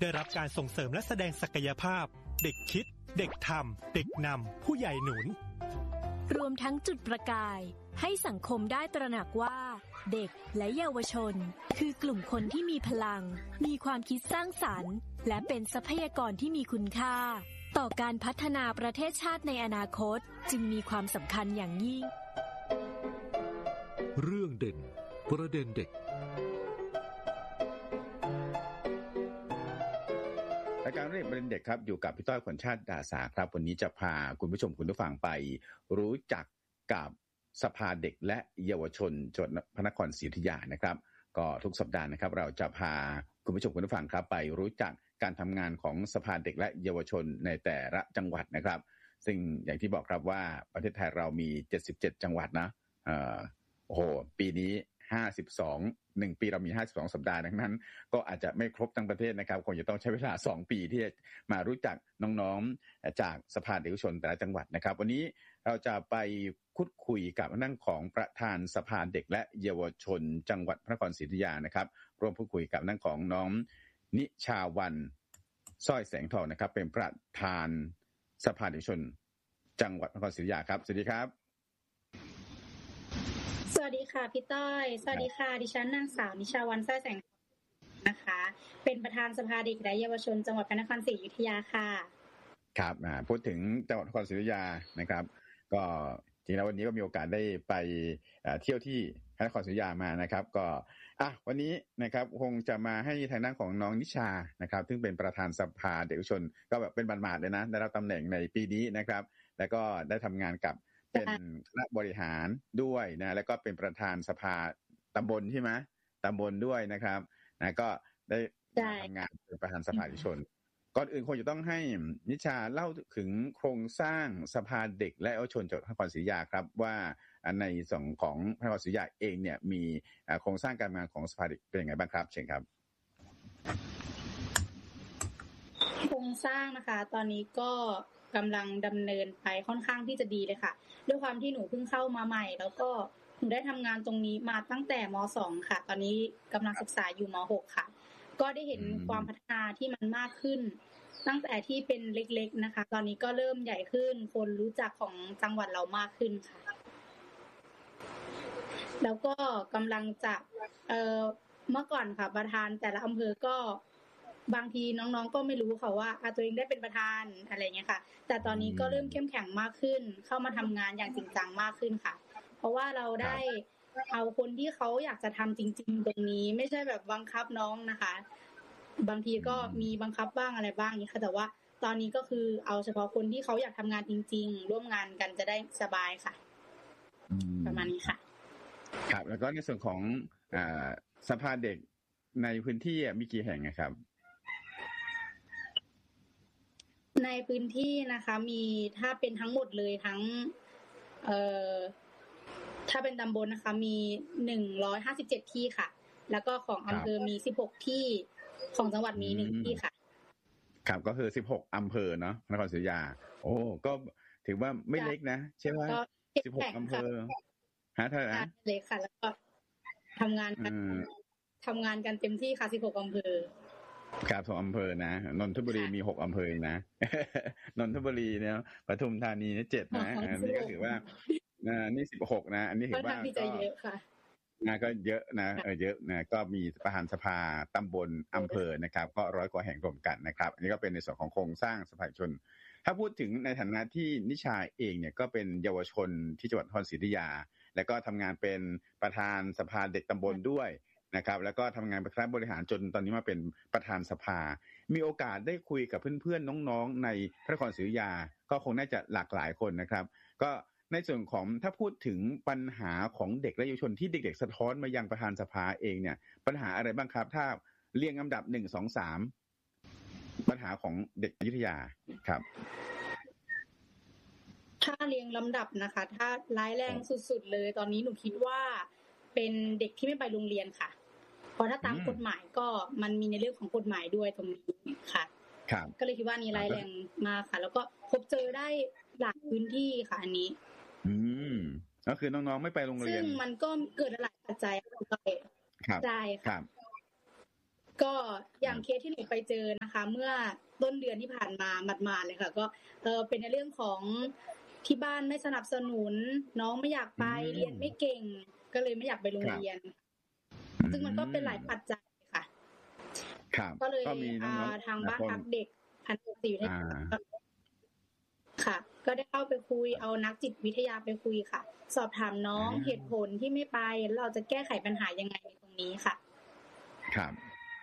ได้รับการส่งเสริมและแสดงศักยภาพเด็กคิดเด็กทำเด็กนำผู้ใหญ่หนุนรวมทั้งจุดประกายให้สังคมได้ตระหนักว่าเด็กและเยาวชนคือกลุ่มคนที่มีพลังมีความคิดสร้างสรรค์และเป็นทรัพยากรที่มีคุณค่าต่อการพัฒนาประเทศชาติในอนาคตจึงมีความสำคัญอย่างยิ่งเรื่องเด่นประเด็นเด็กรายการเรื่องประเด็นเด็กครับอยู่กับพี่ต้อยขวัญชาติดาษาครับวันนี้จะพาคุณผู้ชมคุณผู้ฟังไปรู้จักกับสภาเด็กและเยาวชนจังหวัดพระนครศรีอยุธยานะครับก็ทุกสัปดาห์นะครับเราจะพาคุณผู้ชมคุณผู้ฟังครับไปรู้จักการทำงานของสภาเด็กและเยาวชนในแต่ละจังหวัดนะครับซึ่งอย่างที่บอกครับว่าประเทศไทยเรามี77จังหวัดนะโอ้โหปีนี้1 ปีเรามี52สัปดาห์ดังนั้นก็อาจจะไม่ครบทั้งประเทศนะครับคงจะต้องใช้เวลา2ปีที่จะมารู้จักน้องๆจากสภาเด็กและเยาวชนแต่ละจังหวัดนะครับวันนี้เราจะไปพูดคุยกับนั่งของประธานสภาเด็กและเยาวชนจังหวัดพระนครศรีอยุธยานะครับร่วมพูดคุยกับนั่งของน้องนิชาวันสร้อยแสงทองนะครับเป็นประธานสภาเด็กและเยาวชนจังหวัดพระนครศรีอยุธยาครับสวัสดีครับสวัสดีค่ะพี่ต้อยสวัสดีค่ะดิฉันนางสาวนิชาวันสร้อยแสงนะคะเป็นประธานสภาเด็กและเยาวชนจังหวัดพระนครศรีอยุธยาค่ะครับพูดถึงจังหวัดพระนครศรีอยุธยานะครับก็จริงแล้ววันนี้ก็มีโอกาสได้ไปเที่ยวที่พระนครศรีอยุธยามานะครับก็วันนี้นะครับคงจะมาให้ทางด้านของน้องนิชานะครับซึ่งเป็นประธานสภาเด็กและเยาวชนก็แบบเป็นหมาดๆเลยนะได้รับตำแหน่งในปีนี้นะครับแล้วก็ได้ทำงานกับเป็นคณะบริหารด้วยนะแล้วก็เป็นประธานสภาตำบลใช่ไหมตำบลด้วยนะครับนะก็ได้ทำงานเป็นประธานสภาเด็กและเยาวชนก่อนอื่นคงจะต้องให้นิชาเล่าถึงโครงสร้างสภาเด็กและเยาวชนจังหวัดพระนครศรีอยุธยาครับว่าในส่วนของพระนครศรีอยุธยาเองเนี่ยมีโครงสร้างการทำงานของสภาเด็กเป็นยังไงบ้างครับเชิญครับโครงสร้างนะคะตอนนี้ก็กำลังดำเนินไปค่อนข้างที่จะดีเลยค่ะด้วยความที่หนูเพิ่งเข้ามาใหม่แล้วก็หนูได้ทำงานตรงนี้มาตั้งแต่ม.2 ค่ะตอนนี้กำลังศึกษาอยู่ม.6 ค่ะก็ได้เห็นความพัฒนาที่มันมากขึ้นตั้งแต่ที่เป็นเล็กๆนะคะตอนนี้ก็เริ่มใหญ่ขึ้นคนรู้จักของจังหวัดเรามากขึ้นค่ะแล้วก็กำลังจะเมื่อก่อนค่ะประธานแต่ละอำเภอก็บางทีน้องๆก็ไม่รู้ค่ะว่าตัวเองได้เป็นประธานอะไรเงี้ยค่ะแต่ตอนนี้ก็เริ่มเข้มแข็งมากขึ้นเข้ามาทำงานอย่างจริงจังมากขึ้นค่ะเพราะว่าเราได้เอาคนที่เขาอยากจะทำจริงๆตรงนี้ไม่ใช่แบบบังคับน้องนะคะบางทีก็มีบังคับบ้างอะไรบ้างนี่ค่ะแต่ว่าตอนนี้ก็คือเอาเฉพาะคนที่เขาอยากทำงานจริงๆร่วมงานกันจะได้สบายค่ะประมาณนี้ค่ะครับแล้วก็ในส่วนของสภาเด็กในพื้นที่มีกี่แห่งนะครับในพื้นที่นะคะมีถ้าเป็นทั้งหมดเลยทั้งถ้าเป็นตำบลนะคะมี157ที่ค่ะแล้วก็ของอำเภอมี16ที่ของจังหวัดมี1ที่ค่ะครับก็คือ16อำเภอเนาะนครศรีอยุธยาโอ้ก็ถือว่าไม่เล็กนะใช่ไหม16อำเภอเท่าไหร่นะเล็กค่ะแล้วก็ทำงานกันเต็มที่ค่ะ16อำเภอครับ2อำเภอนะนนทบุรีมี6อำเภอนะนนทบุรีเนี่ยปทุมธานีเนี่ย7นะอันนี้ก็ถือว่านี่16นะอันนี้ถือว่าก็เยอะค่ะก็เยอะนะเยอะนะก็มีประธานสภาตำบลอำเภอนะครับก็100กว่าแห่งรวมกันนะครับอันนี้ก็เป็นในส่วนของโครงสร้างสภาชนถ้าพูดถึงในฐานะที่นิชาเองเนี่ยก็เป็นเยาวชนที่จังหวัดนครศรีอยุธยาแล้วก็ทำงานเป็นประธานสภาเด็กตำบลด้วยนะครับแล้วก็ทำงานเป็นคณะบริหารจนตอนนี้มาเป็นประธานสภามีโอกาสได้คุยกับเพื่อนๆน้องๆในพระนครศรีอยุธยาก็คงน่าจะหลากหลายคนนะครับก็ในส่วนของถ้าพูดถึงปัญหาของเด็กและเยาวชนที่เด็กๆสะท้อนมายังประธานสภาเองเนี่ยปัญหาอะไรบ้างครับถ้าเรียงลำดับ1 2 3ปัญหาของเด็กอยุธยาครับถ้าเรียงลำดับนะคะถ้าร้ายแรงสุดๆเลยตอนนี้หนูคิดว่าเป็นเด็กที่ไม่ไปโรงเรียนค่ะเพราะถ้าตามกฎหมายก็มันมีในเรื่องของกฎหมายด้วยตรงนี้ค่ะก็เลยคิดว่านี่ร้ายแรงมากค่ะแล้วก็พบเจอได้หลายพื้นที่ค่ะอันนี้ก็คือน้องๆไม่ไปโรงเรียนซึ่งมันก็เกิดหลายปัจจัยเข้าไปใช่ค่ะก็อย่างเคสที่หนูไปเจอนะคะ เมื่อต้นเดือนที่ผ่านมาหมาดๆเลยค่ะ ก็เป็นในเรื่องของที่บ้านไม่สนับสนุนน้องไม่อยากไปเรียนไม่เก่ง ก็เลยไม่อยากไปโรงเรียน ซึ่งมันก็เป็นหลายปัจจัยค่ะก็เลยทางบ้านพักเด็กพันธุ์ศิวิทยาค่ะ ก็ได้เข้าไปคุยเอานักจิตวิทยาไปคุยค่ะ สอบถามน้องเหตุผลที่ไม่ไปเราจะแก้ไขปัญหายังไงในตรงนี้ค่ะครับ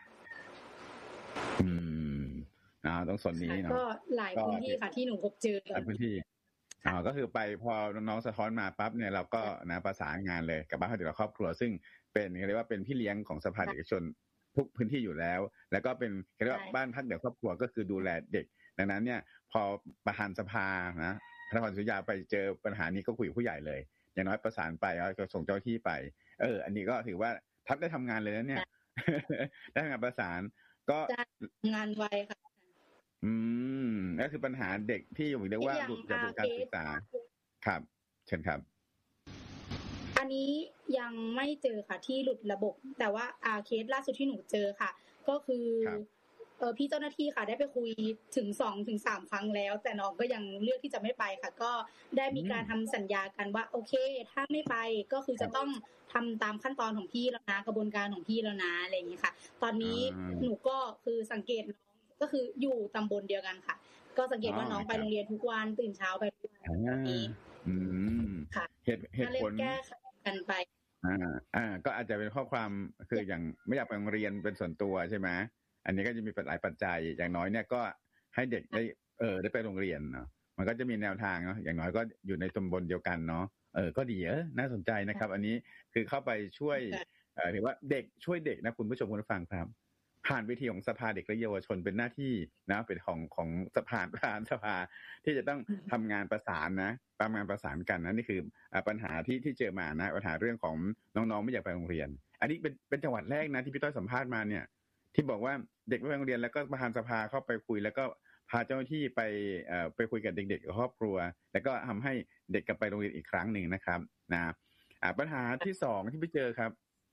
ต้องสนนี้เนาะก็หลายพื้นที่ค่ะที่หนูพบเจอหลายพื้นที่ก็คือไปพอน้องๆสะท้อนมาปั๊บเนี่ยเราก็ประสานงานเลยกับบ้านพักเด็กและครอบครัวซึ่งเป็นเรียกว่าเป็นพี่เลี้ยงของสภาเด็กเอกชนทุกพื้นที่อยู่แล้วแล้วก็เป็นเรียกว่าบ้านพักเด็กครอบครัวก็คือดูแลเด็กดังนั้นเนี่ยพอประธานสภานะพระนครศรีอยุธยาไปเจอปัญหานี้ก็คุยกับผู้ใหญ่เลยอย่างน้อยประสานไปแล้วก็ส่งเจ้าหน้าที่ไปอันนี้ก็ถือว่าทัพได้ทำงานเลยนะเนี่ยได้งานประสานก็งานไวค่ะก็คือปัญหาเด็กที่เรียกว่าหลุดจากการศึกษาครับเชิญครับอันนี้ยังไม่เจอค่ะที่หลุดระบบแต่ว่าเคสล่าสุดที่หนูเจอค่ะก็คือพี่เจ้าหน้าที่ค่ะได้ไปคุยถึง 2-3 ครั้งแล้วแต่น้องก็ยังเลือกที่จะไม่ไปค่ะก็ได้มีการทำสัญญากันว่าโอเคถ้าไม่ไปก็คือจะต้องทำตามขั้นตอนของพี่แล้วนะกระบวนการของพี่แล้วนะอะไรอย่างนี้ค่ะตอนนี้หนูก็คือสังเกตน้องก็คืออยู่ตำบลเดียวกันค่ะก็สังเกตว่าน้องไปโรงเรียนทุกวันตื่นเช้าไปทุกวันแบบนี้ค่ะเหตุผลแก้กันไปก็อาจจะเป็นข้อความคืออย่างไม่อยากไปโรงเรียนเป็นส่วนตัวใช่ไหมอันนี้ก็จะมีหลายปัจจัยอย่างน้อยเนี่ยก็ให้เด็กได้ไปโรงเรียนเนาะมันก็จะมีแนวทางเนาะอย่างน้อยก็อยู่ในตำบลเดียวกันเนาะก็ดีน่าสนใจนะครับอันนี้คือเข้าไปช่วยถือว่าเด็กช่วยเด็กนะคุณผู้ชมคุณผู้ฟังครับผ่านวิธีของสภาเด็กและเยาวชนเป็นหน้าที่นะเป็นของสภาประธานสภาที่จะต้องทำงานประสานนะทำงานประสานกันนะนี่คือปัญหาที่เจอมานะปัญหาเรื่องของน้องๆไม่อยากไปโรงเรียนอันนี้เป็นจังหวัดแรกนะที่พี่ต้อยสัมภาษณ์มาเนี่ยที่บอกว่าเด็กไม่ไปโรงเรียนแล้วก็ประธานสภาเข้าไปคุยแล้วก็พาเจ้าหน้าที่ไปคุยกับเด็กๆกับครอบครัวแล้วก็ทำให้เด็กกลับไปโรงเรียนอีกครั้งหนึ่งนะครับนะปัญหาที่2ที่ไปเจอครับ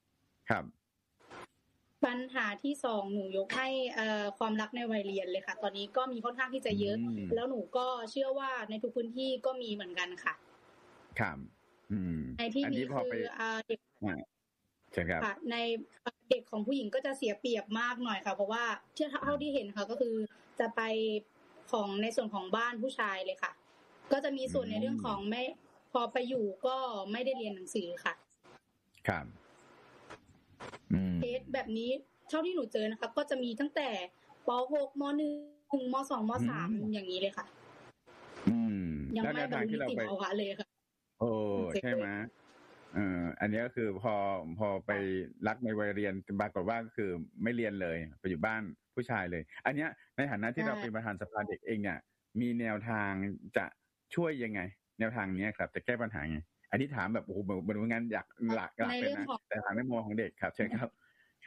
ปัญหาที่2หนูยกให้ความรักในวัยเรียนเลยค่ะตอนนี้ก็มีค่อนข้างที่จะเยอะแล้วหนูก็เชื่อว่าในทุกพื้นที่ก็มีเหมือนกันค่ะครับในที่นี้คือเด็กใช่ครับในเด็กของผู้หญิงก็จะเสียเปรียบมากหน่อยค่ะเพราะว่าเท่าที่เห็นค่ะก็คือจะไปของในส่วนของบ้านผู้ชายเลยค่ะก็จะมีส่วนในเรื่องของไม่พอไปอยู่ก็ไม่ได้เรียนหนังสือค่ะครับเคสแบบนี้เท่าที่หนูเจอนะคะก็จะมีตั้งแต่ป.6 ม.1 ม.2 ม.3 อย่างนี้เลยค่ะยังไม่บรรลุนิติภาวะเลยค่ะโอ้ใช่ไหมอันนี้ก็คือพอไปรักในวัยเรียนปรากฏว่าก็คือไม่เรียนเลยไปอยู่บ้านผู้ชายเลยอันนี้ในฐานะที่เราเป็นประธานสภาเด็กเองเนี่ยมีแนวทางจะช่วยยังไงแนวทางนี้ครับจะแก้ปัญหาไงอันนี้ถามแบบโอ้โหเหมือนงานอยากหลักเลยนะแต่ทางในมุมของเด็กครับเชิญครับ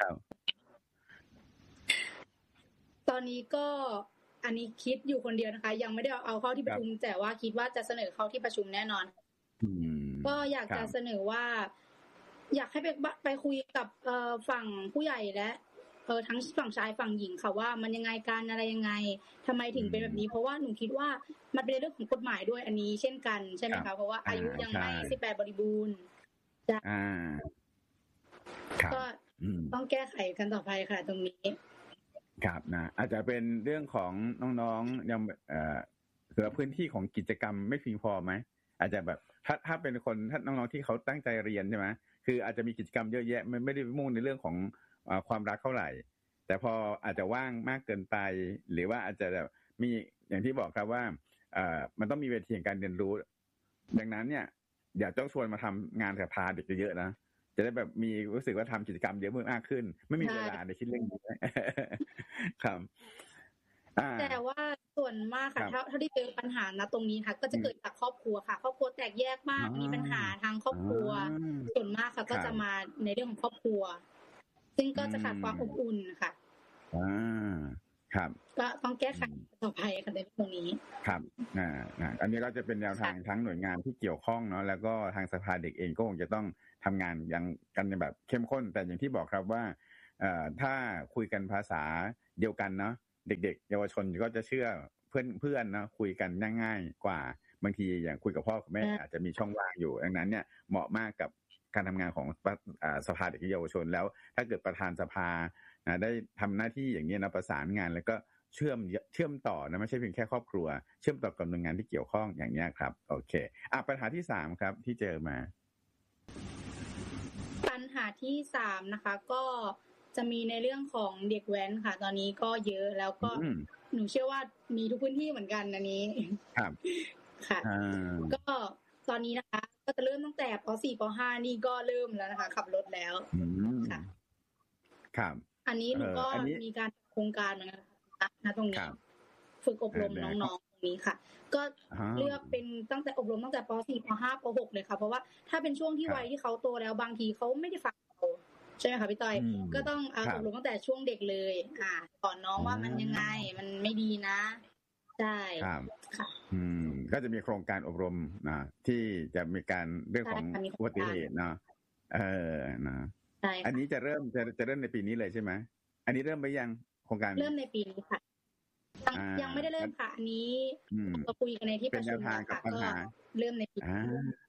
ตอนนี้ก็อันนี้คิดอยู่คนเดียวนะคะยังไม่ได้เอาเข้าที่ประชุมแต่ว่าคิดว่าจะเสนอเข้าที่ประชุมแน่นอนก็อยากจะเสนอว่าอยากให้ไปคุยกับฝั่งผู้ใหญ่และทั้งฝั่งชายฝั่งหญิงค่ะว่ามันยังไงกันอะไรยังไงทำไมถึงเป็นแบบนี้เพราะว่าหนูคิดว่ามันเป็นเรื่องของกฎหมายด้วยอันนี้เช่นกันใช่ไหมคะเพราะว่าอายุยังไม่18บริบูรณ์ก็ต้องแก้ไขกันต่อไปค่ะตรงนี้ครับนะอาจจะเป็นเรื่องของน้องๆยังเหลือพื้นที่ของกิจกรรมไม่เพียงพอไหมอาจจะแบบถ้าเป็นคนถ้าน้องๆที่เขาตั้งใจเรียนใช่ไหมคืออาจจะมีกิจกรรมเยอะแยะไม่ได้มุ่งในเรื่องของความรักเท่าไหร่แต่พออาจจะว่างมากเกินไปหรือว่าอาจจะแบบมีอย่างที่บอกครับว่ามันต้องมีเวทีการเรียนรู้ดังนั้นเนี่ยอยากต้องชวนมาทำงานกับพาเด็กเยอะๆนะจะได้แบบมีรู้สึกว่าทำกิจกรรมเยอะมากขึ้นไม่มีเวลาในคิดเรื่องนี้ครับแต่ว่าส่วนมากค่ะถ้าที่เจอปัญหาณตรงนี้ค่ะก็จะเกิดจากครอบครัวค่ะครอบครัวแตกแยกมากมีปัญหาทางครอบครัวส่วนมากค่ะก็จะมาในเรื่องของครอบครัวซึ่งก็จะขาดความอบอุ่นค่ะครับก็ต้องแก้ไขต่อไปค่ะในตรงนี้ครับอันนี้ก็จะเป็นแนวทางทั้งหน่วยงานที่เกี่ยวข้องเนาะแล้วก็ทางสภาเด็กเองก็คงจะต้องทำงานอย่างกันแบบเข้มข้นแต่อย่างที่บอกครับว่าถ้าคุยกันภาษาเดียวกันเนาะเด็กๆเยาวชนก็จะเชื่อเพื่อนๆนะคุยกันง่ายๆกว่าบางทีอย่างคุยกับพ่อกับแม่อาจจะมีช่องว่างอยู่ดังนั้นเนี่ยเหมาะมากกับการทำงานของสภาเด็กและเยาวชนแล้วถ้าเกิดประธานสภาได้ทำหน้าที่อย่างนี้นะประสานงานแล้วก็เชื่อมต่อนะไม่ใช่เพียงแค่ครอบครัวเชื่อมต่อกับหน่วยงานที่เกี่ยวข้องอย่างนี้ครับโอเคปัญหาที่3ครับที่เจอมาปัญหาที่3นะคะก็จะมีในเรื่องของเด็กแว้นค่ะตอนนี้ก็เยอะแล้วก็หนูเชื่อว่ามีทุกพื้นที่เหมือนกันอันนี้ครับค่ะก็ตอนนี้นะคะก็จะเริ่มตั้งแต่ป.4 ป.5 นี่ก็เริ่มแล้วนะคะขับรถแล้วค่ะครับอันนี้หนูก็มีการโครงการเหมือนกันนะตรงนี้ฝึกอบรมน้องๆตรงนี้ค่ะก็เลือกเป็นตั้งแต่อบรมตั้งแต่ป.4 ป.5 ป.6 เลยค่ะเพราะว่าถ้าเป็นช่วงที่วัยที่เขาโตแล้วบางทีเขาไม่ได้ฟังเราใช่ไหมคะพี่ต้อยก็ต้องอบรมตั้งแต่ช่วงเด็กเลยสอนน้องว่ามันยังไงมันไม่ดีนะใช่ค่ะก็จะมีโครงการอบรมนะที่จะมีการเรื่องของอุบัติเหตุเนาะนะอันนี้จะเริ่มในปีนี้เลยใช่ไหมอันนี้เริ่มไปยังโครงการเริ่มในปีนี้ค่ะยังไม่ได้เริ่มค่ะอันนี้เราคุยกันในที่ประชุมค่ะก็เริ่มในปีนี้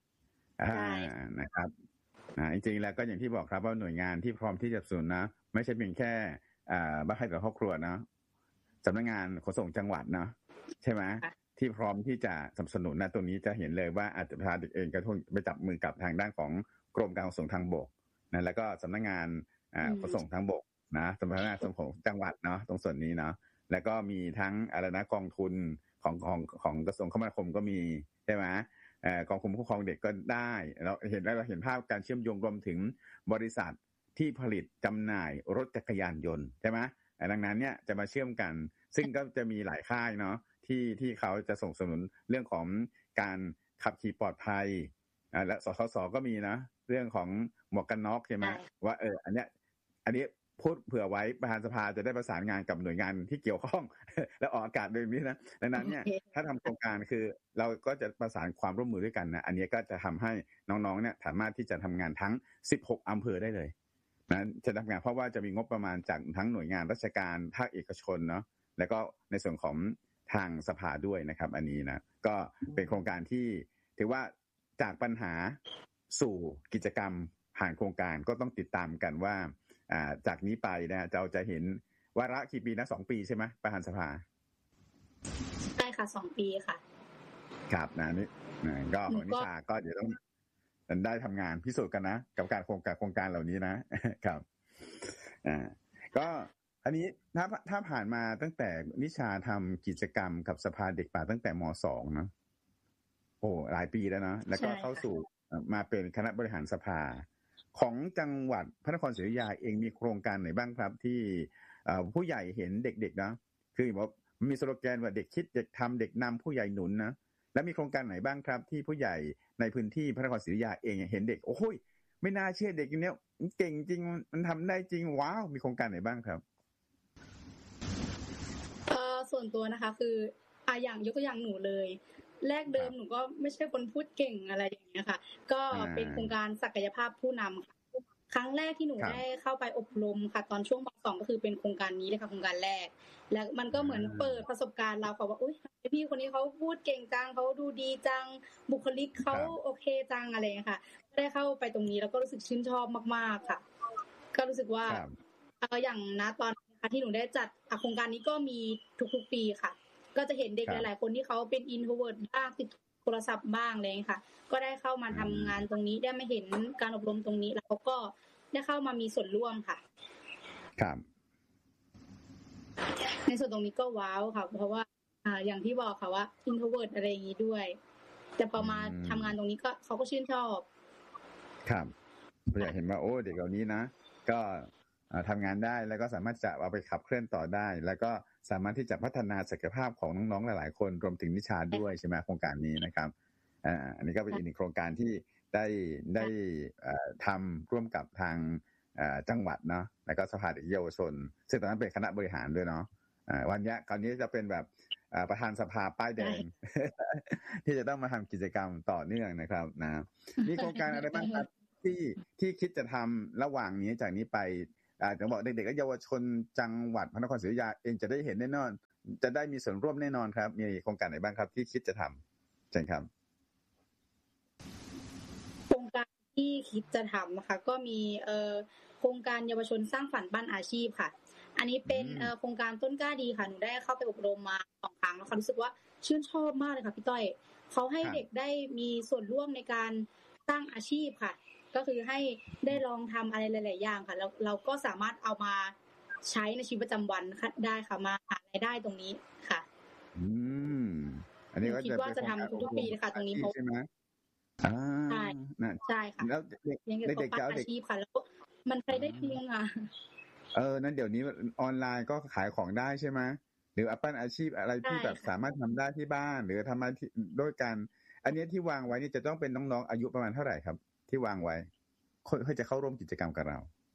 นะครับจริงๆแล้วก็อย่างที่บอกครับว่าหน่วยงานที่พร้อมที่จะสนับสนุนนะไม่ใช่เพียงแค่บ้านให้กับครอบครัวนะสำนักงานขนส่งจังหวัดนะใช่ไหมที่พร้อมที่จะสนับสนุนนะตรงนี้จะเห็นเลยว่าอาจจะพาเด็กเองก็ต้องไปจับมือกับทางด้านของกรมการขนส่งทางบกนะแล้วก็สำนักงานขนส่งทางบกนะสำนักงานขนส่งของจังหวัดเนาะตรงส่วนนี้เนาะแล้วก็มีทั้งอะไรนะกองทุนของกระทรวงคมนาคมก็มีใช่ไหมกองทุนผู้ปกครองเด็กก็ได้เราเห็นภาพการเชื่อมโยงรวมถึงบริษัทที่ผลิตจำหน่ายรถจักรยานยนต์ใช่ไหมดังนั้นเนี่ยจะมาเชื่อมกันซึ่งก็จะมีหลายค่ายเนาะที่เขาจะส่งเสริมเรื่องของการขับขี่ปลอดภัยและสสสก็มีนะเรื่องของหมวกกันน็อกใช่ไหมว่าอันนี้พูดเผื่อไว้ประธานสภาจะได้ประสานงานกับหน่วยงานที่เกี่ยวข้องและออกอากาศโดยนี้นะดังนั้นเนี่ยถ้าทำโครงการคือเราก็จะประสานความร่วมมือด้วยกันนะอันนี้ก็จะทำให้น้องๆเนี่ยสามารถที่จะทำงานทั้ง16อำเภอได้เลยนะจะทำงานเพราะว่าจะมีงบประมาณจากทั้งหน่วยงานราชการภาคเอกชนเนาะแล้วก็ในส่วนของทางสภาด้วยนะครับอันนี้นะก็เป็นโครงการที่ถือว่าจากปัญหาสู่กิจกรรมผ่านโครงการก็ต้องติดตามกันว่าจากนี้ไปนะเราจะเห็นวาระกี่ปีนะ2 ปีใช่ไหมประธานสภาใช่ค่ะ2 ปีค่ะครับนี่ก็ของนิชาก็เดี๋ยวต้องได้ทำงานพิสูจน์กันนะกับการโครงการเหล่านี้นะครับก็อันนี้ถ้าผ่านมาตั้งแต่นิชาทำกิจกรรมกับสภาเด็กป่าตั้งแต่ม.2 นะโอ้หลายปีแล้วนะแล้วก็เข้าสู่มาเป็นคณะบริหารสภาของจังหวัดพระนครศรีอยุธยาเองมีโครงการไหนบ้างครับที่ผู้ใหญ่เห็นเด็กๆนะคือบอกมีสโลแกนว่าเด็กคิดเด็กทำเด็กนำผู้ใหญ่หนุนนะแล้วมีโครงการไหนบ้างครับที่ผู้ใหญ่ในพื้นที่พระนครศรีอยุธยาเองเห็นเด็กโอ้ยไม่น่าเชื่อเด็กอย่างเนี้ยเก่งจริงมันทำได้จริงว้าวมีโครงการไหนบ้างครับส่วนตัวนะคะคืออย่างยกตัวอย่างหนูเลยแรกเดิมหนูก็ไม่ใช่คนพูดเก่งอะไรอย่างเงี้ยค่ะก็เป็นโครงการศักยภาพผู้นำค่ะครั้งแรกที่หนูได้เข้าไปอบรมค่ะตอนช่วงป.2 ก็คือเป็นโครงการนี้เลยค่ะโครงการแรกแล้วมันก็เหมือนเปิดประสบการณ์เราค่ะว่าอุ๊ยพี่คนนี้เขาพูดเก่งจังเขาดูดีจังบุคลิกเขาโอเคจังอะไรอย่างเงี้ยค่ะได้เข้าไปตรงนี้แล้วก็รู้สึกชื่นชอบมากๆค่ะก็รู้สึกว่าอย่างณตอนที่หนูได้จัดโครงการนี้ก็มีทุกๆปีค่ะก็จะเห็นเด็กหลายๆคนที่เขาเป็น introvert บ้างติดโทรศัพท์บ้างอะไรอย่างเงี้ยค่ะก็ได้เข้ามาทำงานตรงนี้ได้มาเห็นการอบรมตรงนี้แล้วก็ได้เข้ามามีส่วนร่วมค่ะครับในส่วนตรงนี้ก็ว้าวค่ะเพราะว่าอย่างที่บอกค่ะว่า introvert อะไรอย่างงี้ด้วยแต่พอมาทำงานตรงนี้ก็เขาก็ชื่นชอบครับอยากเห็นว่าโอ้เด็กเหล่านี้นะก็ทำงานได้แล้วก็สามารถจะเอาไปขับเคลื่อนต่อได้แล้วก็สามารถที่จะพัฒนาศักยภาพของน้องๆหลายๆคนรวมถึงนิชาด้วยใช่ไหมโครงการนี้นะครับอันนี้ก็เป็นอีกหนึ่งโครงการที่ได้ทำร่วมกับทางจังหวัดเนาะแล้วก็สภาเด็กเยาวชนซึ่งตอนนั้นเป็นคณะบริหารด้วยเนาะวันนี้คราวนี้จะเป็นแบบประธานสภาป้ายแดง ที่จะต้องมาทำกิจกรรมต่อเนื่องนะครับนะมีโครงการอะไรบ้างครับที่คิดจะทำระหว่างนี้จากนี้ไปจะบอกเด็กๆและเยาวชนจังหวัดพระนครศรีอยุธยาเองจะได้เห็นแน่นอนจะได้มีส่วนร่วมแน่นอนครับมีโครงการไหนบ้างครับที่คิดจะทำเช่นครับโครงการที่คิดจะทำนะคะก็มีโครงการเยาวชนสร้างฝันบ้านอาชีพค่ะอันนี้เป็นโครงการต้นกล้าดีค่ะหนูได้เข้าไปอบรมมา2 ครั้งแล้วค่ะรู้สึกว่าชื่นชอบมากเลยค่ะพี่ต้อยเขาให้เด็กได้มีส่วนร่วมในการสร้างอาชีพค่ะก็คือให้ได้ลองทำอะไรหลายๆอย่างค่ะแล้วเราก็สามารถเอามาใช้ในชีวิตประจำวันได้ค่ะมาหารายได้ตรงนี้ค่ะอันนี้ก็คิดว่าจะทำทุกๆปีค่ะตรงนี้ใช่ไหมใช่ใช่ค่ะแล้วเด็กๆจะเอาเด็กอาชีพค่ะแล้วมันใช้ได้จริงอ่ะนั้นเดี๋ยวนี้ออนไลน์ก็ขายของได้ใช่ไหมหรือปั้นอาชีพอะไรที่แบบสามารถทำได้ที่บ้านหรือทำมาด้วยกันอันนี้ที่วางไว้นี่จะต้องเป็นน้องๆอายุประมาณเท่าไหร่ครับที่วางไว้คนจะเข้าร่วมกิจกรรมกับเรา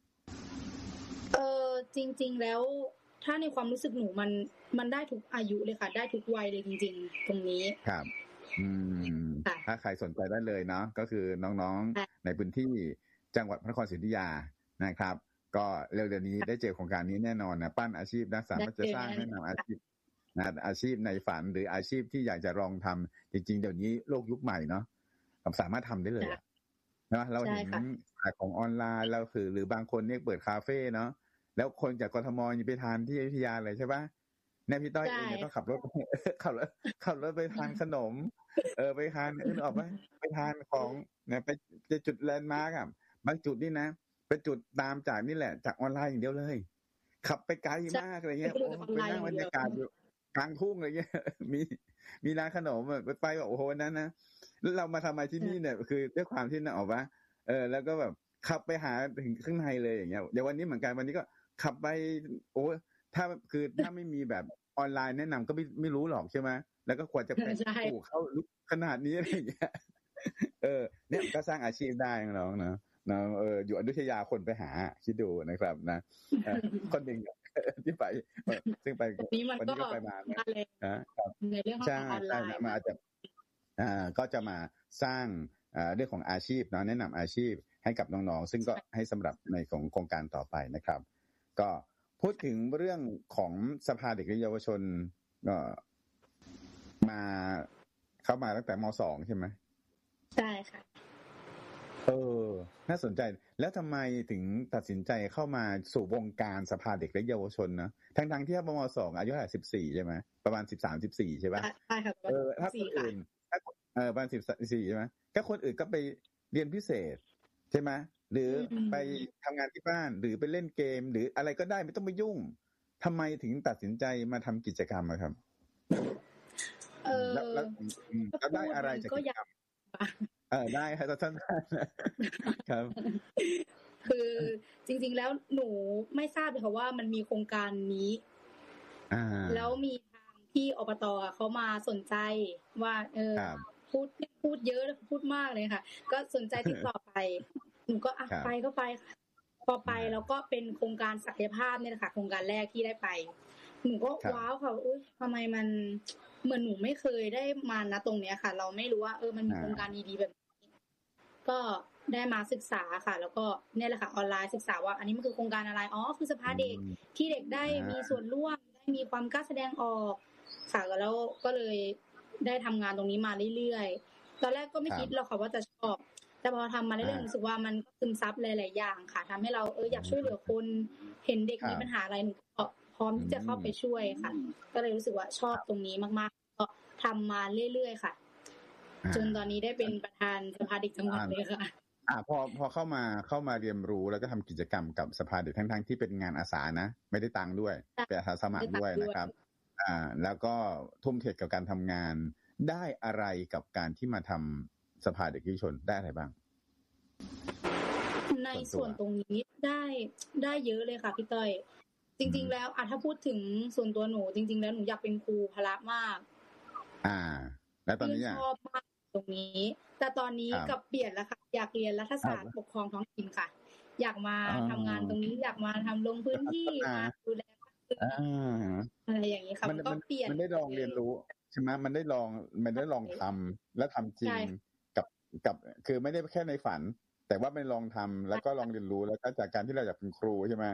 จริงๆแล้วถ้าในความรู้สึกหนูมันได้ทุกอายุเลยค่ะได้ทุกวัยเลยจริงๆตรงนี้ครับถ้าใครสนใจได้เลยเนาะก็คือน้องๆในพื้นที่จังหวัดพระนครศรีอยุธยานะครับก็เร็วๆนี้ได้เจอโครงการนี้แน่นอนนะปั้นอาชีพนะสามารถจะสร้างแนะนำอาชีพนะอาชีพในฝันหรืออาชีพที่อยากจะลองทำจริงๆเดี๋ยวนี้โลกยุคใหม่เนาะสามารถทำได้เลยนะเราเห็นขายของออนไลน์เราคือหรือบางคนเนี่ยเปิดคาเฟ่เนาะแล้วคนจากกทมไปทานที่อยุธยาเลยใช่ปะเนี่ยพี่ต้อยเองก็ขับรถไปทานขนมไปทานออกไปทานของเนี่ยไปจุดแลนด์มาร์กอ่ะบางจุดนี่นะเป็นจุดตามจากนี่แหละจากออนไลน์อย่างเดียวเลยขับไปไกลมากอะไรเงี้ยไปนั่งบรรยากาศอยู่กลางทุ่งอะไรเงี้ยมีร้านขนมไปแบบโอ้โหนั้นนะแล้วเรามาทำไมที่นี่เนี่ยคือด้วยความที่น่ะออกว่าแล้วก็แบบขับไปหาถึงข้างในเลยอย่างเงี้ยเดี๋ยววันนี้เหมือนกันวันนี้ก็ขับไปโอ้ถ้าไม่มีแบบออนไลน์แนะนำก็ไม่รู้หรอกใช่ไหมแล้วก็ควรจะไปปลูกเข้าลึกขนาดนี้อะไรอย่างเงี้ยเนี่ยก็สร้างอาชีพได้น้องเนาะอยู่อยุธยาคนไปหาคิดดูนะครับนะคนหนึ่งที่ไปซึ่งไปวันนี้ก็ไปมานะครับในเรื่องของออนไลน์มาอาจจะก็จะมาสร้างเรื่องของอาชีพเนาะแนะนำอาชีพให้กับน้องๆซึ่งก็ให้สำหรับในของโครงการต่อไปนะครับก็พูดถึงเรื่องของสภาเด็กและเยาวชนมาเข้ามาตั้งแต่ม.2 ใช่ไหมใช่ค่ะน่าสนใจแล้วทำไมถึงตัดสินใจเข้ามาสู่วงการสภาเด็กและเยาวชนนะทั้งที่ม.2 อายุ14ใช่ไหมประมาณ13-14ใช่ป่ะใช่ค่ะถ้าคนอื่นประมาณ14ใช่ไหมถ้าคนอื่นก็ไปเรียนพิเศษใช่ไหมหรือไปทำงานที่บ้านหรือไปเล่นเกมหรืออะไรก็ได้ไม่ต้องไปยุ่งทำไมถึงตัดสินใจมาทำกิจกรรมครับแล้วได้อะไรจากกิจกรรมได้ครับท่านครับคือจริงๆแล้วหนูไม่ทราบเลยค่ะว่ามันมีโครงการนี้แล้วมีทางที่อบต.เขามาสนใจว่าพูดเยอะพูดมากเลยค่ะก็สนใจติดต่อไปหนูก็ไปก็ไปค่ะพอไปแล้วก็เป็นโครงการศักยภาพเนี่ยแหละค่ะโครงการแรกที่ได้ไปหนูก็ว้าวค่ะอุ๊ยทำไมมันเหมือนหนูไม่เคยได้มาณตรงเนี้ยค่ะเราไม่รู้ว่ามันมีโครงการดีๆแบบนี้ก็ได้มาศึกษาค่ะแล้วก็เนี่ยแหละค่ะออนไลน์ศึกษาว่าอันนี้มันคือโครงการอะไรคือสภาเด็กที่เด็กได้มีส่วนร่วมได้มีความกล้าแสดงออกค่ะแล้วก็เลยได้ทำงานตรงนี้มาเรื่อยๆตอนแรกก็ไม่คิดหรอกค่ะว่าจะชอบแต่พอทำมาเรื่อยๆรู้สึกว่ามันซึมซับหลายๆอย่างค่ะทำให้เราอยากช่วยเหลือคนเห็นเด็กมีปัญหาอะไรหนูก็พร้อมที่จะเข้าไปช่วยค่ะก็เลยรู้สึกว่าชอบตรงนี้มากๆก็ทำมาเรื่อยๆค่ะจนตอนนี้ได้เป็นประธานสภาเด็กจังหวัดเลยค่ะพอเข้ามาเรียนรู้แล้วก็ทำกิจกรรมกับสภาเด็กทั้งที่เป็นงานอาสานะไม่ได้ตังค์ด้วยเป็นอาสาสมัครด้วยนะครับแล้วก็ทุ่มเทกับการทำงานได้อะไรกับการที่มาทำสภาเด็กเยาวชนได้อะไรบ้างในส่วนตรงนี้ได้เยอะเลยค่ะพี่ต้อยจริงๆแล้วถ้าพูดถึงส่วนตัวหนูจริงๆแล้วหนูอยากเป็นครูพละมากแล้วตอนนี้ชอบมากตรงนี้แต่ตอนนี้กับเปลี่ยนแล้วค่ะอยากเรียนรัฐศาสตร์ปกครองท้องถิ่นค่ะอยากมาทำงานตรงนี้อยากมาทำลงพื้นที่มาดูแลอะไรอย่างนี้ค่ะมันก็เปลี่ยนมันได้ลองเรียนรู้ใช่ไหมมันได้ลองทำและทำจริงกับคือไม่ได้แค่ในฝันแต่ว่าไปลองทำแล้วก็ลองเรียนรู้แล้วก็จากการที่เราอยากเป็นครูใช่ไหม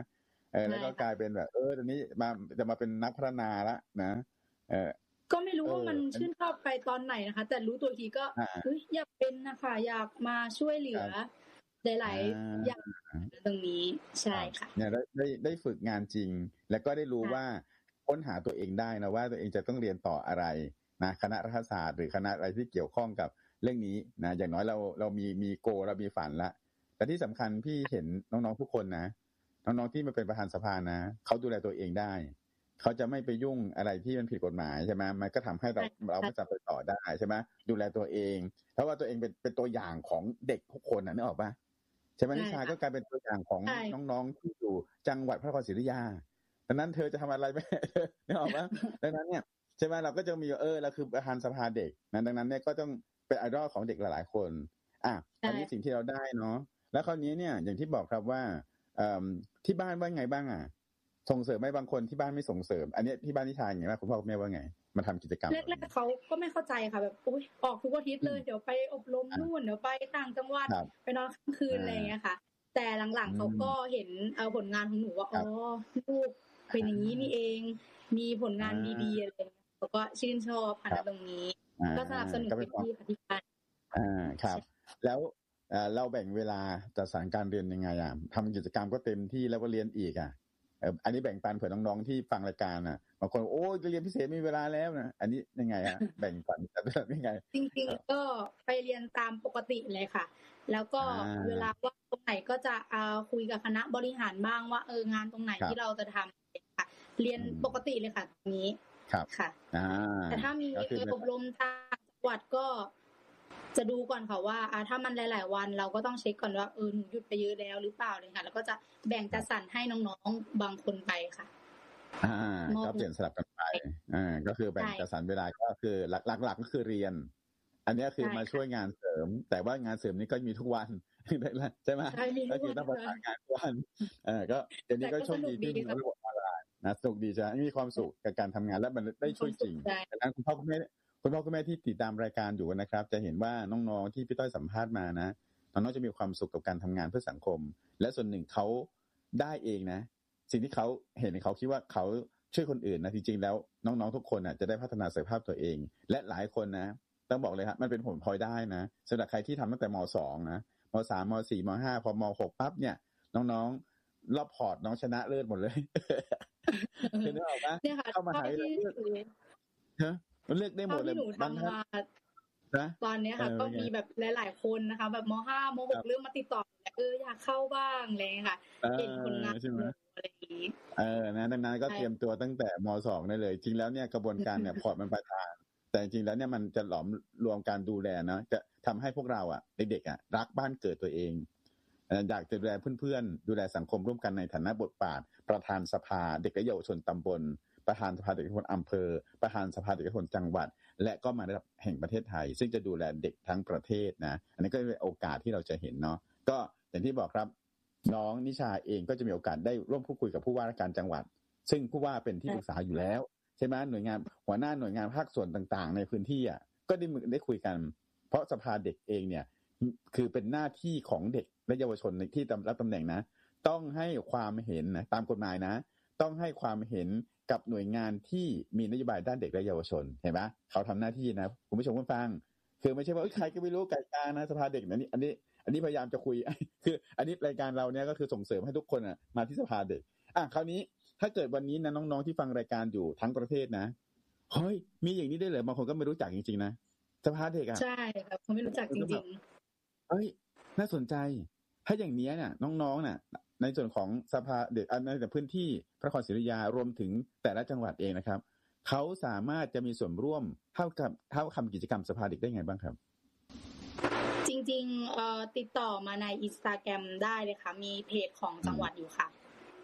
แล้วก็กลายเป็นแบบตอนนี้จะมาเป็นนักพัฒนาละนะก็ไม่รู้ว่ามันชื่นชอบไปตอนไหนนะคะ แต่รู้ตัวทีก็อยากเป็นนะคะอยากมาช่วยเหลือหลายๆอย่างตรงนี้ใช่ค่ะเนี่ยได้ฝึกงานจริงแล้วก็ได้รู้ว่าค้นหาตัวเองได้นะว่าตัวเองจะต้องเรียนต่ออะไรนะคณะรัฐศาสตร์หรือคณะอะไรที่เกี่ยวข้องกับเรื่องนี้นะอย่างน้อยเรามีโกเรามีฝันละแต่ที่สำคัญพี่เห็นน้องๆทุกคนนะน้องๆที่มาเป็นประธานสภานะเขาดูแลตัวเองได้เขาจะไม่ไปยุ่งอะไรที่มันผิดกฎหมายใช่ไหมมันก็ทำให้เราไม่สามารถไปต่อได้ใช่ไหมดูแลตัวเองเพราะว่าตัวเองเป็นตัวอย่างของเด็กทุกคนนึกออกปะใช่ไหมนิชาก็กลายเป็นตัวอย่างของน้องๆที่อยู่จังหวัดพระนครศรีอยุธยาดังนั้นเธอจะทำอะไรไม่นึกออกปะดังนั้นเนี่ยใช่ไหมเราก็จะมีเราคือประธานสภาเด็กนะดังนั้นเนี่ยก็ต้องเป็นไอดอลของเด็กหลายๆคนอันนี้สิ่งที่เราได้เนาะแล้วคราวนี้เนี่ยอย่างที่บอกครับว่าที่บ้านว่าไงบ้างส่งเสริมไหมบางคนที่บ้านไม่ส่งเสริมอันนี้ที่บ้านนิชาอย่างไรคุณพ่อคุณแม่ว่าไงมาทำกิจกรรมแรกๆเขาก็ไม่เข้าใจค่ะแบบออกทุกอาทิตย์เลยเดี๋ยวไปอบรมนู่นเดี๋ยวไปต่างจังหวัดไปนอนค้างคืนอะไรอย่างเงี้ยค่ะแต่หลังๆเขาก็เห็นผลงานของหนูว่าลูกเป็นอย่างนี้นี่เองมีผลงานดีๆอะไรเขาก็ชื่นชอบค่ะตรงนี้ก็สนับสนุนเป็นที่ปฏิบัติครับแล้วเราแบ่งเวลาจัดสรรการเรียนยังไงทำกิจกรรมก็เต็มที่แล้วก็เรียนอีกอันนี้แบ่งปันเผื่อน้องๆที่ฟังรายการบางคนเรียนพิเศษมีเวลาแล้วนะอันนี้ยังไงแบ่งปันยังไงจริงๆก็ไปเรียนตามปกติเลยค่ะแล้วก็เวลาว่าตรงไหนก็จะคุยกับคณะบริหารบ้างว่างานตรงไหนที่เราจะทำค่ะเรียนปกติเลยค่ะตรงนี้ค่ะแต่ถ้ามีอบรมทางจังหวัดก็จะดูก่อนค่ะว่าถ้ามันหลายๆวันเราก็ต้องเช็คก่อนว่าหนูหยุดไปเยอะแล้วหรือเปล่าเลยค่ะแล้วก็จะแบ่งจัดสรรให้น้องๆบางคนไปค่ะก็เปลี่ยนสลับกันไปก็คือแบ่งจัดสรรเวลาก็คือหลักๆก็คือเรียนอันนี้คือมาช่วยงานเสริมแต่ว่างานเสริมนี้ก็มีทุกวันใช่ไหมก็คือต้องประสานงานทุกวันก็เดี๋ยวนี้ก็โชคดีที่มีระบบออนไลน์นะสนุกดีจ้ะมีความสุขกับการทำงานและมันได้ช่วยจริงดังนั้นคุณพ่อคุณแม่ที่ติดตามรายการอยู่นะครับจะเห็นว่าน้องๆที่พี่ต้อยสัมภาษณ์มานะน้องๆจะมีความสุขกับการทำงานเพื่อสังคมและส่วนหนึ่งเขาได้เองนะสิ่งที่เขาเห็นเขาคิดว่าเขาช่วยคนอื่นนะจริงๆแล้วน้องๆทุกคนจะได้พัฒนาศักยภาพตัวเองและหลายคนนะต้องบอกเลยครับมันเป็นผลพลอยได้นะสำหรับใครที่ทำตั้งแต่ม.2 นะม.3 ม.4 ม.5 พอม.6 ปั๊บเนี่ยน้องๆรอบพอร์ตน้องชนะเลิศหมดเลยคือนึกออกปะเข้ามาหาเมันเลือกได้หมดเลยบางท่านตอนนี้ค่ะก็มีแบบหลายๆคนนะคะแบบม.5 ม.6 เริ่มมาติดต่ออยากเข้าบ้างอะไรค่ะเห็นคนงานอะไรอย่างนี้นะดังนั้นก็เตรียมตัวตั้งแต่ม.2 ได้เลยจริงแล้วเนี่ยกระบวนการเนี่ยพอร์ตมันไปทางแต่จริงๆแล้วเนี่ยมันจะหลอมรวมการดูแลนะจะทำให้พวกเราเด็กๆรักบ้านเกิดตัวเองอยากจะดูแลเพื่อนๆดูแลสังคมร่วมกันในฐานะบทบาทประธานสภาเด็กและเยาวชนตำบลประธานสภาเด็กและเยาวชนอำเภอประธานสภาเด็กและเยาวชนจังหวัดและก็มาระดับแห่งประเทศไทยซึ่งจะดูแลเด็กทั้งประเทศนะอันนี้ก็เป็นโอกาสที่เราจะเห็นเนาะก็อย่างที่บอกครับน้องนิชาเองก็จะมีโอกาสได้ร่วมพูดคุยกับผู้ว่าราชการจังหวัดซึ่งผู้ว่าเป็นที่ปรึกษาอยู่แล้วใช่ไหมหน่วยงานหัวหน้าหน่วยงานภาคส่วนต่างๆในพื้นที่ก็ได้คุยกันเพราะสภาเด็กเองเนี่ยคือเป็นหน้าที่ของเด็กและเยาวชนที่รับตำแหน่งนะต้องให้ความเห็นนะตามกฎหมายนะต้องให้ความเห็นกับหน่วยงานที่มีนโยบายด้านเด็กและเยาวชนเห็นไหมเขาทำหน้าที่นะคุณผู้ชมคุณฟังคือไม่ใช่ว่าใครก็ไม่รู้ไก่กานะสภาเด็กอันนี้พยายามจะคุยคืออันนี้รายการเราเนี่ยก็คือส่งเสริมให้ทุกคนมาที่สภาเด็กคราวนี้ถ้าเกิดวันนี้นะน้องๆที่ฟังรายการอยู่ทั้งประเทศนะเฮ้ยมีอย่างนี้ได้เลยบางคนก็ไม่รู้จักจริงๆนะสภาเด็กใช่ครับเขาไม่รู้จักจริงๆเฮ้ยน่าสนใจถ้าอย่างนี้เนี่ยน้องๆน่ะในส่วนของสภาเด็กในแต่พื้นที่พระนครศรีอยุธยารวมถึงแต่ละจังหวัดเองนะครับเขาสามารถจะมีส่วนร่วมเท่าทำกิจกรรมสภาเด็กได้ไงบ้างครับจริงๆติดต่อมาใน Instagram ได้เลยค่ะมีเพจของจังหวัดอยู่ค่ะ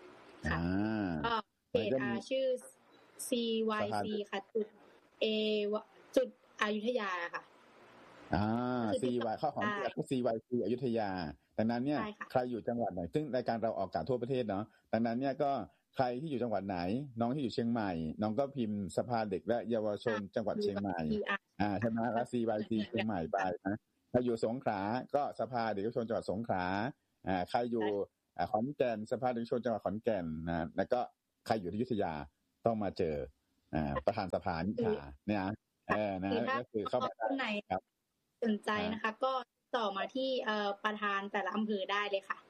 เพจชื่อ CYC ค่ะจุดอยุธยาค่ะ CY ข้อของก็ CYC อยุธยาดังนั้นเนี่ยใครอยู่จังหวัดไหนซึ่งรายการเราออกอากาศทั่วประเทศเนาะดังนั้นเนี่ยก็ใครที่อยู่จังหวัดไหนน้องที่อยู่เชียงใหม่น้องก็พิมพ์สภาเด็กและเยาวชนจังหวัดเชียงใหม่ใช่ไหมแล้ว CYC เชียงใหม่ไปนะถ้าอยู่สงขลาก็สภาเด็กและเยาวชนจังหวัดสงขลาใครอยู่ขอนแก่นสภาเด็กเยาวชนจังหวัดขอนแก่นนะแล้วก็ใครอยู่ที่อยุธยาต้องมาเจอประธานสภานิชาเนี่ยนะก็คือเข้ามาได้ครับสนใจนะคะก็ต่อมาที่ประธานแต่ละอำเภอได้เลยค่ะ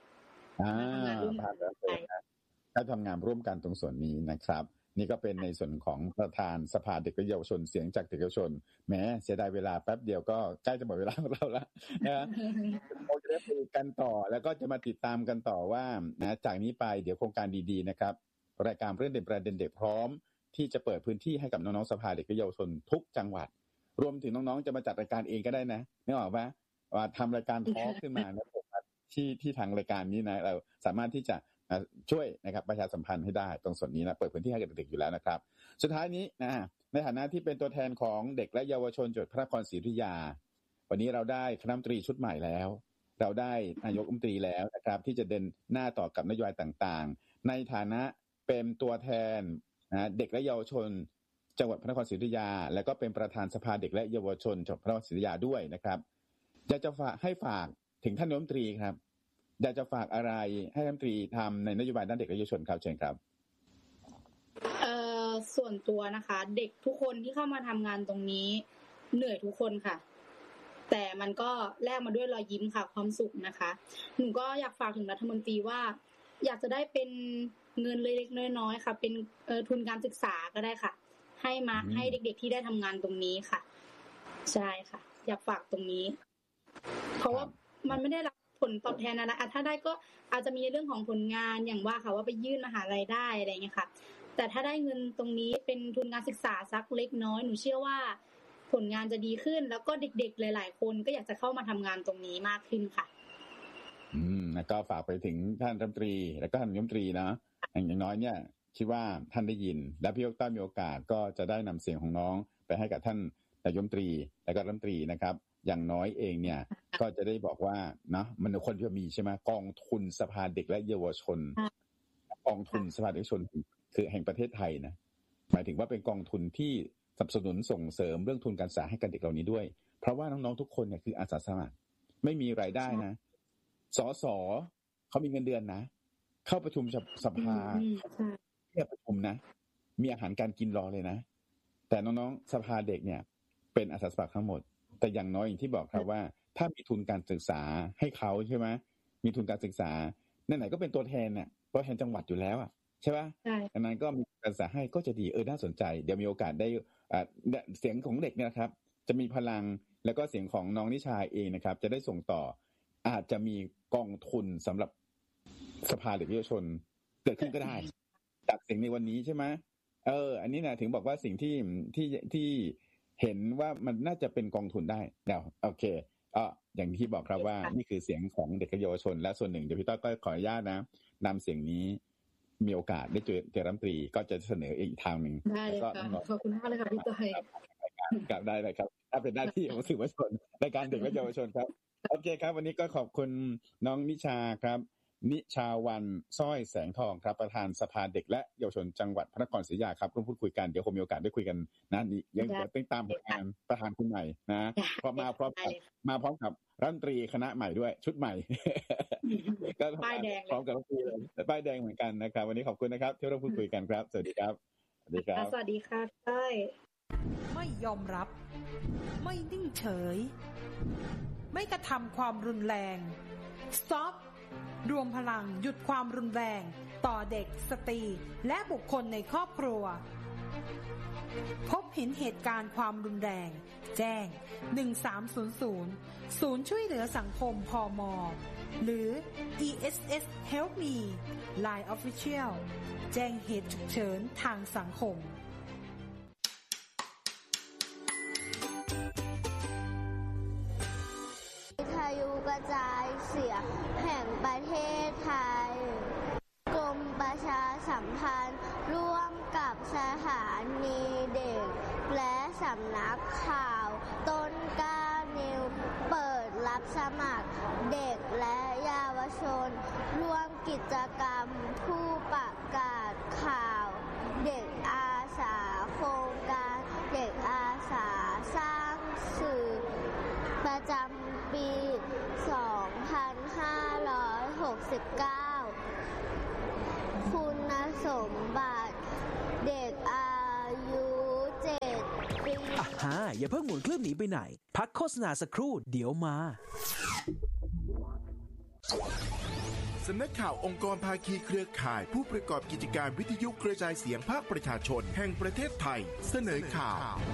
ถ้าทำงานร่วมกันตรงส่วนนี้นะครับนี่ก็เป็นในส่วนของประธานสภาเด็กและเยาวชนเสียงจากเด็กเยาวชนแม้เสียดายเวลาแป๊บเดียวก็ใกล้จะหมดเวลาของเราแล้วนะเราจะได้คุยกันต่อแล้วก็จะมาติดตามกันต่อว่านะจากนี้ไปเดี๋ยวโครงการดีๆนะครับรายการเรื่องเด็ดประเด็นเด็กพร้อมที่จะเปิดพื้นที่ให้กับน้องๆสภาเด็กและเยาวชนทุกจังหวัดรวมถึงน้องๆจะมาจัดรายการเองก็ได้นะนึกออกปะว่าทำรายการทอล์คขึ้นมานะที่ทางรายการนี้นะเราสามารถที่จะช่วยนะครับประชาสัมพันธ์ให้ได้ตรงส่วนนี้นะเปิดพื้นที่ให้กับเด็กอยู่แล้วนะครับสุดท้ายนี้นะในฐานะที่เป็นตัวแทนของเด็กและเยาวชนจังหวัดพระนครศรีอยุธยาวันนี้เราได้คณะรัฐมนตรีชุดใหม่แล้วเราได้นายกรัฐมนตรีแล้วนะครับที่จะเดินหน้าต่อกับนโยบายต่างๆในฐานะเป็นตัวแทนนะเด็กและเยาวชนจังหวัดพระนครศรีอยุธยาและก็เป็นประธานสภาเด็กและเยาวชนจังหวัดพระนครศรีอยุธยาด้วยนะครับอยากจะฝากถึงท่านนายกรัฐมนตรีครับอยากจะฝากอะไรให้รัฐมนตรีทำในนโยบายด้านเด็กและเยาวชนครับเชิญครับส่วนตัวนะคะเด็กทุกคนที่เข้ามาทำงานตรงนี้เหนื่อยทุกคนค่ะแต่มันก็แลกมาด้วยรอยยิ้มค่ะความสุขนะคะหนูก็อยากฝากถึงรัฐมนตรีว่าอยากจะได้เป็นเงินเล็กๆน้อยๆค่ะเป็นทุนการศึกษาก็ได้ค่ะให้เด็กๆที่ได้ทำงานตรงนี้ค่ะใช่ค่ะอยากฝากตรงนี้เพราะว่ามันไม่ได้รับผลตอบแทนอะไรถ้าได้ก็อาจจะมีเรื่องของผลงานอย่างว่าค่ะว่าไปยื่นมหาลัยได้อะไรอย่างเงี้ยค่ะแต่ถ้าได้เงินตรงนี้เป็นทุนการศึกษาสักเล็กน้อยหนูเชื่อว่าผลงานจะดีขึ้นแล้วก็เด็กๆหลายๆคนก็อยากจะเข้ามาทำงานตรงนี้มากขึ้นค่ะแล้วก็ฝากไปถึงท่านรัฐมนตรีแล้วก็ท่านนายกรัฐมนตรีนะอย่างน้อยเนี่ยคิดว่าท่านได้ยินและพี่ยกต้ามีโอกาสก็จะได้นำเสียงของน้องไปให้กับท่านนายกรัฐมนตรีและก็รัฐมนตรีนะครับอย่างน้อยเองเนี่ยก็จะได้บอกว่านะมันคนที่มีใช่ไหมกองทุนสภาเด็กและเยาวชนกองทุนสภาเด็กและเยาวชนคือแห่งประเทศไทยนะหมายถึงว่าเป็นกองทุนที่สนับสนุนส่งเสริมเรื่องทุนการศึกษาให้กับเด็กเหล่านี้ด้วยเพราะว่าน้องๆทุกคนเนี่ยคืออาสาสมัครไม่มีรายได้นะสสเขามีเงินเดือนนะเข้าประชุมสภาเรียกประชุมนะมีอาหารการกินรอเลยนะแต่น้องๆสภาเด็กเนี่ยเป็นอาสาสมัครทั้งหมดแต่อย่างน้อยอย่างที่บอกครับว่าถ้ามีทุนการศึกษาให้เขาใช่ไหมมีทุนการศึกษาไหนๆก็เป็นตัวแทนเนี่ยตัวแทนจังหวัดอยู่แล้วอ่ะใช่ป่ะดังนั้นก็มีการศึกษาให้ก็จะดีน่าสนใจเดี๋ยวมีโอกาสได้เสียงของเด็กเนี่ยครับจะมีพลังแล้วก็เสียงของน้องนิชาเองนะครับจะได้ส่งต่ออาจจะมีกองทุนสำหรับสภาเด็กและเยาวชนเกิดขึ้นก็ได้จากเสียงในวันนี้ใช่ไหมอันนี้นะถึงบอกว่าสิ่งที่เห็นว่ามันน่าจะเป็นกองทุนได้แล้วโอเคอย่างที่บอกครับว่านี่คือเสียงของเด็กและเยาวชนและส่วนหนึ่งเดี๋ยวพี่ต้อยก็ขออนุญาตนะนำเสียงนี้มีโอกาสได้เจอรัฐมนตรีก็จะเสนออีกทางหนึ่งได้เลยค่ะขอบคุณมากเลยค่ะพี่ต้อยครับได้เลยครับถ้าเป็นหน้าที่ของสื่อมวลชนในการเด็กและเยาวชนครับโอเคครับวันนี้ก็ขอบคุณน้องนิชาครับนิชาวันสร้อยแสงทองครับประธานสภาเด็กและเยาวชนจังหวัดพระนครศรีอยุธยาครับร่วมพูดคุยกันเดี๋ยวคงมีโอกาสได้คุยกันนะนี่ยังต้องตามผลงานประธานคนใหม่นะพอมาพร้อมกับรัฐมนตรีคณะใหม่ด้วยชุดใหม่ก็ป้ายแดงพร้อมกับรัฐมนตรีเลยป้ายแดงเหมือนกันนะครับวันนี้ขอบคุณนะครับที่ร่วมพูดคุยกันครับสวัสดีครับสวัสดีครับสวัสดีค่ะใช่ไม่ยอมรับไม่นิ่งเฉยไม่กระทำความรุนแรง Stop รวมพลังหยุดความรุนแรงต่อเด็กสตรีและบุคคลในครอบครัวพบเห็นเหตุการณ์ความรุนแรงแจ้ง1300ศูนย์ช่วยเหลือสังคมพม.หรือ ESS Help Me Line Official แจ้งเหตุฉุกเฉินทางสังคมกระจายเสียงแห่งประเทศไทยกรมประชาสัมพันธ์ร่วมกับสถานีเด็กและสำนักข่าวต้นกล้านิวเปิดรับสมัครเด็กและเยาวชนร่วมกิจกรรมผู้ประกาศข่าวเด็กอาสาโครงการเด็กอาสาสร้างสื่อประจำปี2569 อย่าเพิ่งหมุนเครื่องหนีไปไหนพักโฆษณาสักครู่เดี๋ยวมาสำนักข่าวองค์กรภาคีเครือข่ายผู้ประกอบกิจการวิทยุกระจายเสียงภาคประชาชนแห่งประเทศไทยเสนอข่า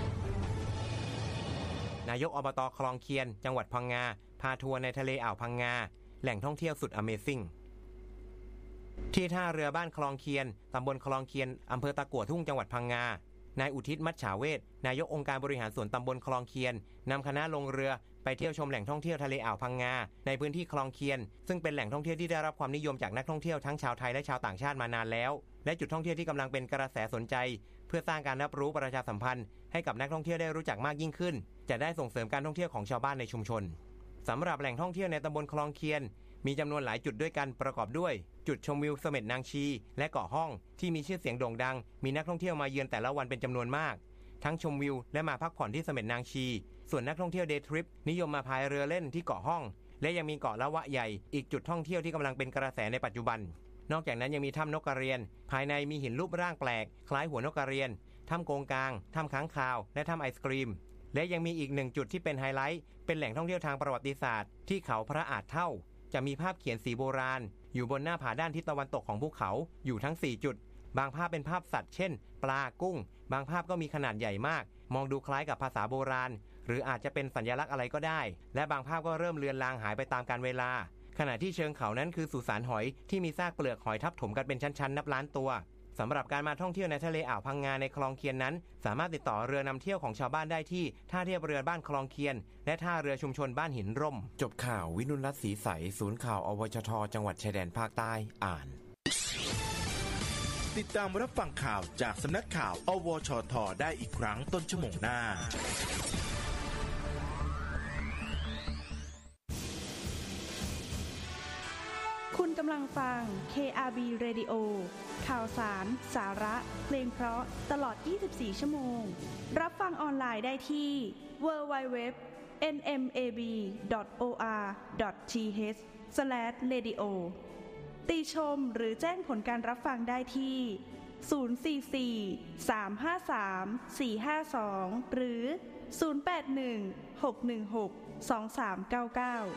วนายกอบต.คลองเคียนจังหวัดพังงาพาทัวร์ในทะเลอ่าวพังงาแหล่งท่องเที่ยวสุด Amazing ที่ท่าเรือบ้านคลองเคียนตำบลคลองเคียนอำเภอตะกั่วทุ่งจังหวัดพังงานายอุทิศมัจฉาเวชนายกองค์การบริหารส่วนตำบลคลองเคียนนำคณะลงเรือไปเที่ยวชมแหล่งท่องเที่ยวทะเลอ่าวพังงาในพื้นที่คลองเคียนซึ่งเป็นแหล่งท่องเที่ยวที่ได้รับความนิยมจากนักท่องเที่ยวทั้งชาวไทยและชาวต่างชาติมานานแล้วและจุดท่องเที่ยวที่กำลังเป็นกระแสสนใจเพื่อสร้างการรับรู้ประชาสัมพันธ์ให้กับนักท่องเที่ยวได้รู้จักมากยิ่งขึ้นจะได้ส่งเสริมการท่องเที่ยวของชาวบ้านในชุมชนสำหรับแหล่งท่องเที่ยวในตำบลคลองเคียนมีจำนวนหลายจุดด้วยกันประกอบด้วยจุดชมวิวเสม็ดนางชีและเกาะห้องที่มีชื่อเสียงโด่งดังมีนักท่องเที่ยวมาเยือนแต่ละวันเป็นจำนวนมากทั้งชมวิวและมาพักผ่อนที่เสม็ดนางชีส่วนนักท่องเที่ยวเดย์ทริปนิยมมาพายเรือเล่นที่เกาะห้องและยังมีเกาะละวะใหญ่อีกจุดท่องเที่ยวที่กำลังเป็นกระแสในปัจจุบันนอกจากนั้นยังมีถ้ำนกกระเรียนภายในมีหินรูปร่างแปลกคล้ายหัวนกกระเรียนถ้ำโกงกางถ้ำค้างคาวและถ้ำไอศกรีมและยังมีอีกหนึ่งจุดที่เป็นไฮไลท์เป็นแหล่งท่องเที่ยวทางประวัติศาสตร์ที่เขาพระอาจเท่าจะมีภาพเขียนสีโบราณอยู่บนหน้าผาด้านทิศตะวันตกของภูเขาอยู่ทั้ง4จุดบางภาพเป็นภาพสัตว์เช่นปลากุ้งบางภาพก็มีขนาดใหญ่มากมองดูคล้ายกับภาษาโบราณหรืออาจจะเป็นสัญลักษณ์อะไรก็ได้และบางภาพก็เริ่มเลือนลางหายไปตามกาลเวลาขณะที่เชิงเขานั้นคือสุสานหอยที่มีซากเปลือกหอยทับถมกันเป็นชั้นๆนับล้านตัวสำหรับการมาท่องเที่ยวในทะเลอ่าวพังงาในคลองเคียนนั้นสามารถติดต่อเรือนำเที่ยวของชาวบ้านได้ที่ท่าเทียบเรือบ้านคลองเคียนและท่าเรือชุมชนบ้านหินร่มจบข่าววินุรัตน์ศรีใสศูนย์ข่าวอวชท.จังหวัดชายแดนภาคใต้อ่านติดตามรับฟังข่าวจากสำนักข่าวอวชท.ได้อีกครั้งต้นชั่วโมงหน้าคุณกำลังฟัง KRB Radio ข่าวสาร สาระ เพลงเพราะตลอด 24 ชั่วโมง รับฟังออนไลน์ได้ที่ www.nmab.or.th/radio ติชมหรือแจ้งผลการรับฟังได้ที่ 044-353-452 หรือ 081-616-2399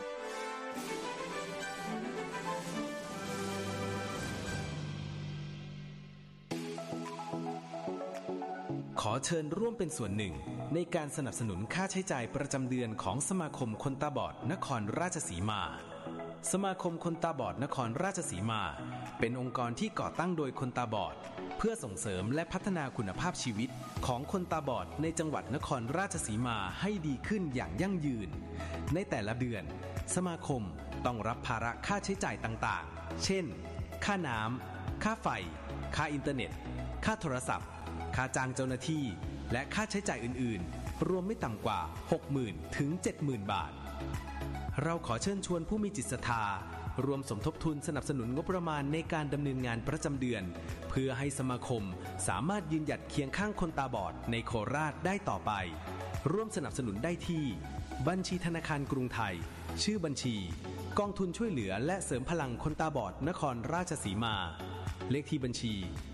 ขอเชิญร่วมเป็นส่วนหนึ่งในการสนับสนุนค่าใช้จ่ายประจำเดือนของสมาคมคนตาบอดนครราชสีมาสมาคมคนตาบอดนครราชสีมาเป็นองค์กรที่ก่อตั้งโดยคนตาบอดเพื่อส่งเสริมและพัฒนาคุณภาพชีวิตของคนตาบอดในจังหวัดนครราชสีมาให้ดีขึ้นอย่างยั่งยืนในแต่ละเดือนสมาคมต้องรับภาระค่าใช้จ่ายต่างๆเช่นค่าน้ำค่าไฟค่าอินเทอร์เน็ตค่าโทรศัพท์ค่าจ้างเจ้าหน้าที่และค่าใช้จ่ายอื่นๆรวมไม่ต่ำกว่า 60,000 ถึง 70,000 บาทเราขอเชิญชวนผู้มีจิตศรัทธารวมสมทบทุนสนับสนุนงบประมาณในการดำเนินงานประจำเดือนเพื่อให้สมาคมสามารถยืนหยัดเคียงข้างคนตาบอดในโคราชได้ต่อไปร่วมสนับสนุนได้ที่บัญชีธนาคารกรุงไทยชื่อบัญชีกองทุนช่วยเหลือและเสริมพลังคนตาบอดนครราชสีมาเลขที่บัญชี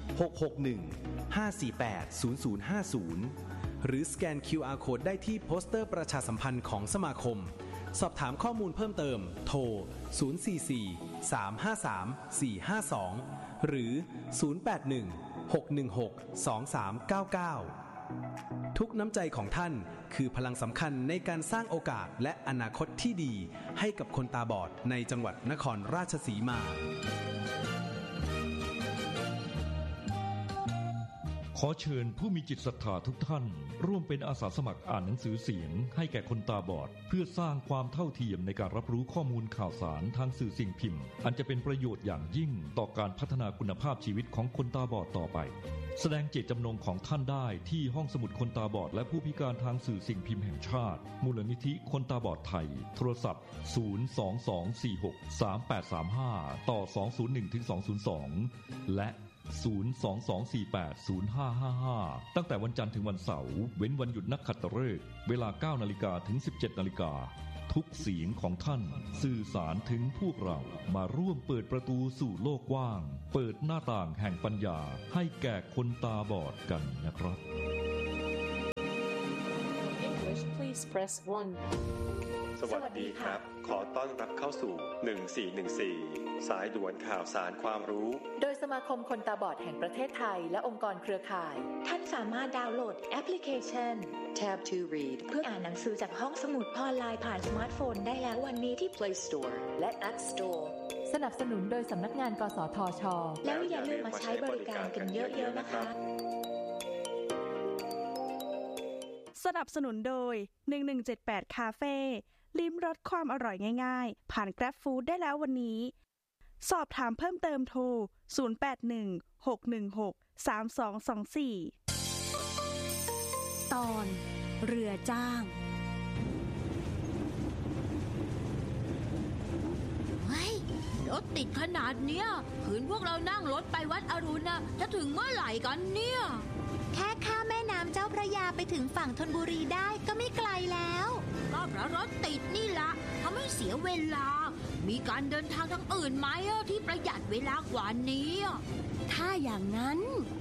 661-548-0050หรือสแกน QR Code ได้ที่โปสเตอร์ประชาสัมพันธ์ของสมาคมสอบถามข้อมูลเพิ่มเติมโทร044-353-452หรือ081-616-2399ทุกน้ำใจของท่านคือพลังสำคัญในการสร้างโอกาสและอนาคตที่ดีให้กับคนตาบอดในจังหวัดนครราชสีมาขอเชิญผู้มีจิตศรัทธาทุกท่านร่วมเป็นอาสาสมัครอ่านหนังสือเสียงให้แก่คนตาบอดเพื่อสร้างความเท่าเทียมในการรับรู้ข้อมูลข่าวสารทางสื่อสิ่งพิมพ์อันจะเป็นประโยชน์อย่างยิ่งต่อการพัฒนาคุณภาพชีวิตของคนตาบอดต่อไปแสดงเจตจำนงของท่านได้ที่ห้องสมุดคนตาบอดและผู้พิการทางสื่อสิ่งพิมพ์แห่งชาติมูลนิธิคนตาบอดไทยโทรศัพท์022463835ต่อ201-202และ022480555ตั้งแต่วันจันทร์ถึงวันเสาร์เว้นวันหยุดนักขัตฤกษ์เวลา 9:00 นถึง 17:00 นทุกเสียงของท่านสื่อสารถึงพวกเรามาร่วมเปิดประตูสู่โลกกว้างเปิดหน้าต่างแห่งปัญญาให้แก่คนตาบอดกันนะครับ please press 1 สวัสดีครับขอต้อนรับเข้าสู่1414สายด่วนข่าวสารความรู้โดยสมาคมคนตาบอดแห่งประเทศไทยและองค์กรเครือข่ายท่านสามารถดาวน์โหลดแอปพลิเคชัน Tab to Read เพื่ออ่านหนังสือจากห้องสมุดออนไลน์ผ่านสมาร์ทโฟนได้แล้ววันนี้ที่ Play Store และ App Store สนับสนุนโดยสำนักงานกสทช.แล้วอย่าลืมมาใช้บริการกันเยอะๆนะคะสนับสนุนโดย1178คาเฟ่ลิ้มรสความอร่อยง่ายๆผ่าน Grab Food ได้แล้ววันนี้สอบถามเพิ่มเติมโทร0816163224 ตอนเรือจ้างเฮ้ยรถติดขนาดเนี้ยขืนพวกเรานั่งรถไปวัดอรุณน่ะจะถึงเมื่อไหร่กันเนี่ยแค่ข้ามแม่น้ำเจ้าพระยาไปถึงฝั่งธนบุรีได้ก็ไม่ไกลแล้วก็เพราะรถติดนี่ละทำให้เสียเวลามีการเดินทางทางอื่นไหมที่ประหยัดเวลากว่านี้ถ้าอย่างนั้น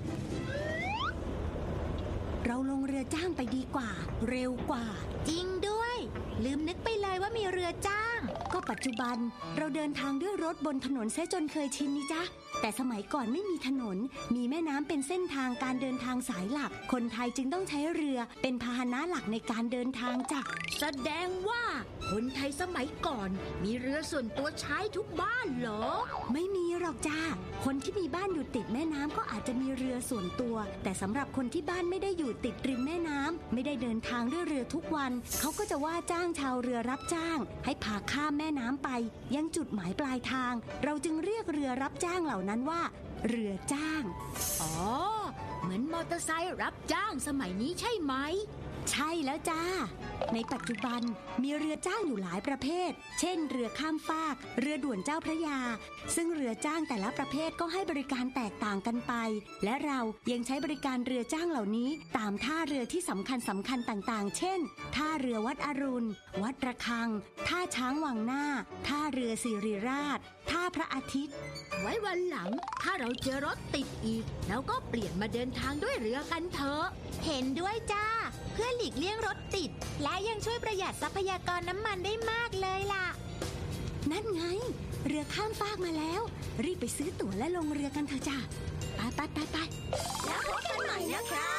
เราลงเรือจ้างไปดีกว่าเร็วกว่าจริงด้วยลืมนึกไปเลยว่ามีเรือจ้างก็ปัจจุบันเราเดินทางด้วยรถบนถนนเสียจนเคยชินนี่จ๊ะแต่สมัยก่อนไม่มีถนนมีแม่น้ำเป็นเส้นทางการเดินทางสายหลักคนไทยจึงต้องใช้เรือเป็นพาหนะหลักในการเดินทางจ้ะแสดงว่าคนไทยสมัยก่อนมีเรือส่วนตัวใช้ทุกบ้านเหรอไม่มีหรอกจ้าคนที่มีบ้านอยู่ติดแม่น้ำก็อาจจะมีเรือส่วนตัวแต่สำหรับคนที่บ้านไม่ได้อยู่ติดริมแม่น้ำไม่ได้เดินทางด้วยเรือทุกวันเขาก็จะว่าจ้างชาวเรือรับจ้างให้พาข้ามแม่น้ำไปยังจุดหมายปลายทางเราจึงเรียกเรือรับจ้างเหล่านั้นว่าเรือจ้างอ๋อเหมือนมอเตอร์ไซค์รับจ้างสมัยนี้ใช่ไหมใช่แล้วจ้าในปัจจุบันมีเรือจ้างอยู่หลายประเภทเช่นเรือข้ามฟากเรือด่วนเจ้าพระยาซึ่งเรือจ้างแต่ละประเภทก็ให้บริการแตกต่างกันไปและเรายังใช้บริการเรือจ้างเหล่านี้ตามท่าเรือที่สำคัญต่างๆเช่นท่าเรือวัดอรุณวัดระฆังท่าช้างวังหน้าท่าเรือสิริราชท่าพระอาทิตย์ไว้วันหลังถ้าเราเจอรถติดอีกแล้วก็เปลี่ยนมาเดินทางด้วยเรือกันเถอะเห็นด้วยจ้าเพื่อหลีกเลี่ยงรถติดและยังช่วยประหยัดทรัพยากรน้ำมันได้มากเลยล่ะนั่นไงเรือข้ามฟากมาแล้วรีบไปซื้อตั๋วและลงเรือกันเถอะจ้าไปแล้วพบกันใหม่นะครับ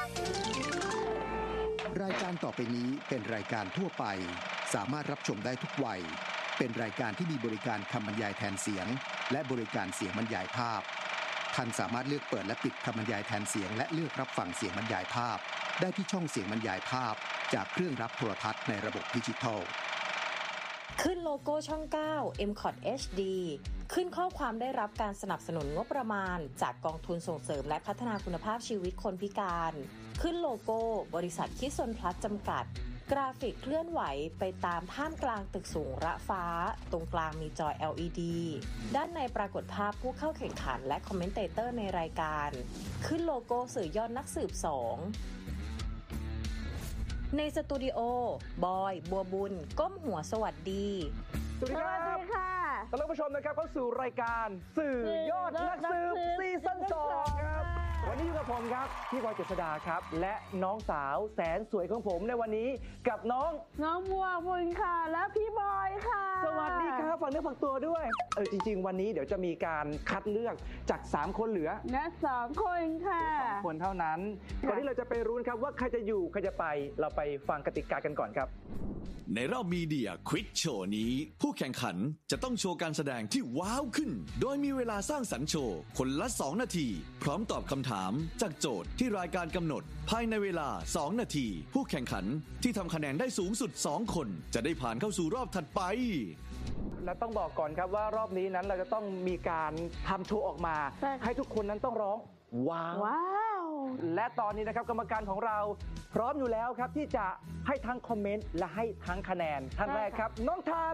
รายการต่อไปนี้เป็นรายการทั่วไปสามารถรับชมได้ทุกวัยเป็นรายการที่มีบริการคำบรรยายแทนเสียงและบริการเสียงบรรยายภาพท่านสามารถเลือกเปิดและปิดคำบรรยายแทนเสียงและเลือกรับฟังเสียงบรรยายภาพได้ที่ช่องเสียงบรรยายภาพจากเครื่องรับโทรทัศน์ในระบบดิจิทัลขึ้นโลโก้ช่อง 9 MCOT HD ขึ้นข้อความได้รับการสนับสนุนงบประมาณจากกองทุนส่งเสริมและพัฒนาคุณภาพชีวิตคนพิการขึ้นโลโก้บริษัทคิดซนพลัสจำกัดกราฟิกเคลื่อนไหวไปตามท่ามกลางตึกสูงระฟ้าตรงกลางมีจอ LED ด้านในปรากฏภาพผู้เข้าแข่งขันและคอมเมนเตเตอร์ในรายการขึ้นโลโก้สื่อยอดนักสืบ2ในสตูดิโอบอยบัวบุญก้มหัวสวัสดีสวัสดีค่ะท่านผู้ชมนะครับเข้าสู่รายการสื่อยอดนักสืบซีซั่น2ครับวันนี้อยู่กับผมครับพี่บอยเจษฎาครับและน้องสาวแสนสวยของผมในวันนี้กับน้องบัวบุญค่ะและพี่บอยค่ะสวัสดีครับฝากเนื้อฝากตัวด้วยจริงๆวันนี้เดี๋ยวจะมีการคัดเลือกจาก3คนเหลือและ2คนค่ะ 2คนเท่านั้นก่อนที่เราจะไปรู้ครับว่าใครจะอยู่ใครจะไปเราไปฟังกติกากันก่อนครับในรอบมีเดียควิซโชว์นี้ผู้แข่งขันจะต้องโชว์การแสดงที่ว้าวขึ้นโดยมีเวลาสร้างสรรค์โชว์คนละ2นาทีพร้อมตอบคำถามจากโจทย์ที่รายการกำหนดภายในเวลา2นาทีผู้แข่งขันที่ทำคะแนนได้สูงสุด2คนจะได้ผ่านเข้าสู่รอบถัดไปและต้องบอกก่อนครับว่ารอบนี้นั้นเราจะต้องมีการทำโชว์ออกมาให้ทุกคนนั้นต้องร้องว้าวและตอนนี้นะครับกรรมการของเราพร้อมอยู่แล้วครับที่จะให้ทั้งคอมเมนต์และให้ทั้งคะแนนท่านแรกครับน้องทัน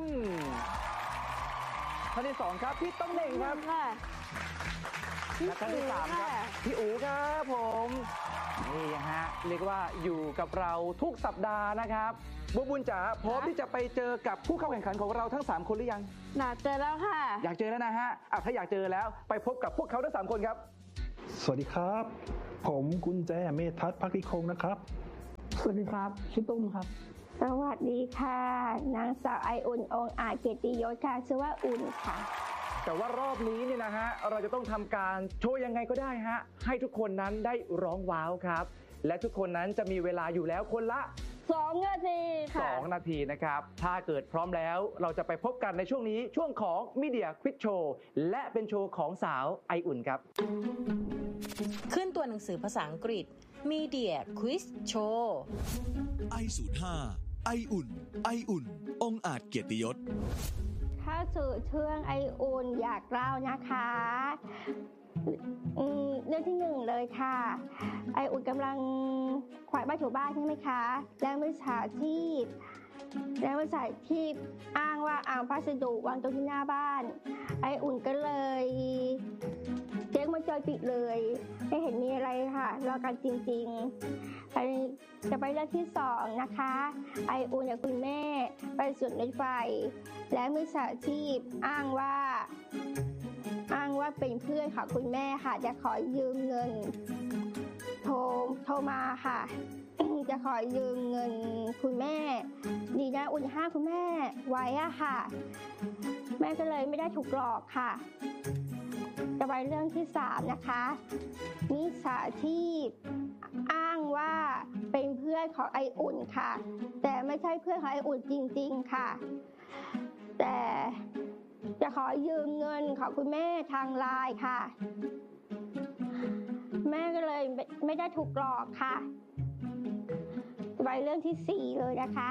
ท่านที่2ครับพี่ต้องเหน่งครับและท่านที่3ครับพี่อู๋ครับผมนี่ฮะเรียกว่าอยู่กับเราทุกสัปดาห์นะครับบัวบุญจ๋าพร้อมที่จะไปเจอกับผู้เข้าแข่งขันของเราทั้ง3คนหรือยังอยากเจอแล้วค่ะอยากเจอแล้วนะฮะถ้าอยากเจอแล้วไปพบกับพวกเขาทั้ง3คนครับสวัสดีครับผมกุญแจเมธัศน์ภักดิคงนะครับสวัสดีครับชื่อตุ้มครับสวัสดีค่ะนางสาวไออุ่นองอาจเกียรติยศค่ะชื่อว่าอุ่นค่ะแต่ว่ารอบนี้เนี่ยนะฮะเราจะต้องทำการโชว์ยังไงก็ได้ฮะให้ทุกคนนั้นได้ร้องว้าวครับและทุกคนนั้นจะมีเวลาอยู่แล้วคนละ 2 นาทีค่ะ 2 นาทีนะครับถ้าเกิดพร้อมแล้วเราจะไปพบกันในช่วงนี้ช่วงของ Media Quiz Show และเป็นโชว์ของสาวไออุ่นครับขึ้นตัวหนังสือภาษาอังกฤษ Media Quiz Show I05 ไออุ่นองอาจเกียรติยศเข้าสู่ช่วงไออุ่นอยากเล่านะคะเรื่องที่1เลยค่ะไออุ่นกำลังขวาดบ้านถูบ้านใช่ไหมคะแล้วมิจฉาชีพอ้างว่าเอาพัสดุวางตรงที่หน้าบ้านไออุ่นก็เลยเจ๊งมาจอยปิดเลยไม่เห็นมีอะไรค่ะรอกันจริงๆไปจะไปเรื่องที่2นะคะไออุ่นกับคุณแม่ไปสวนรถไฟและมิจฉาชีพอ้างว่าเป็นเพื่อนของคุณแม่ค่ะจะขอยืมเงินโทรมาค่ะ จะขอยืมเงินคุณแม่ดีนะอุ่นห้าคุณแม่ไว้อะค่ะแม่ก็เลยไม่ได้ถูกหลอกค่ะจะไปเรื่องที่3นะคะมิจฉาชีพอ้างว่าเป็นเพื่อนของไออุ่นค่ะแต่ไม่ใช่เพื่อนของไออุ่นจริงๆค่ะแต่จะขอยืมเงินของคุณแม่ทางไลน์ค่ะแม่ก็เลยไม่ได้ถูกหลอกค่ะไปเรื่องที่4เลยนะคะ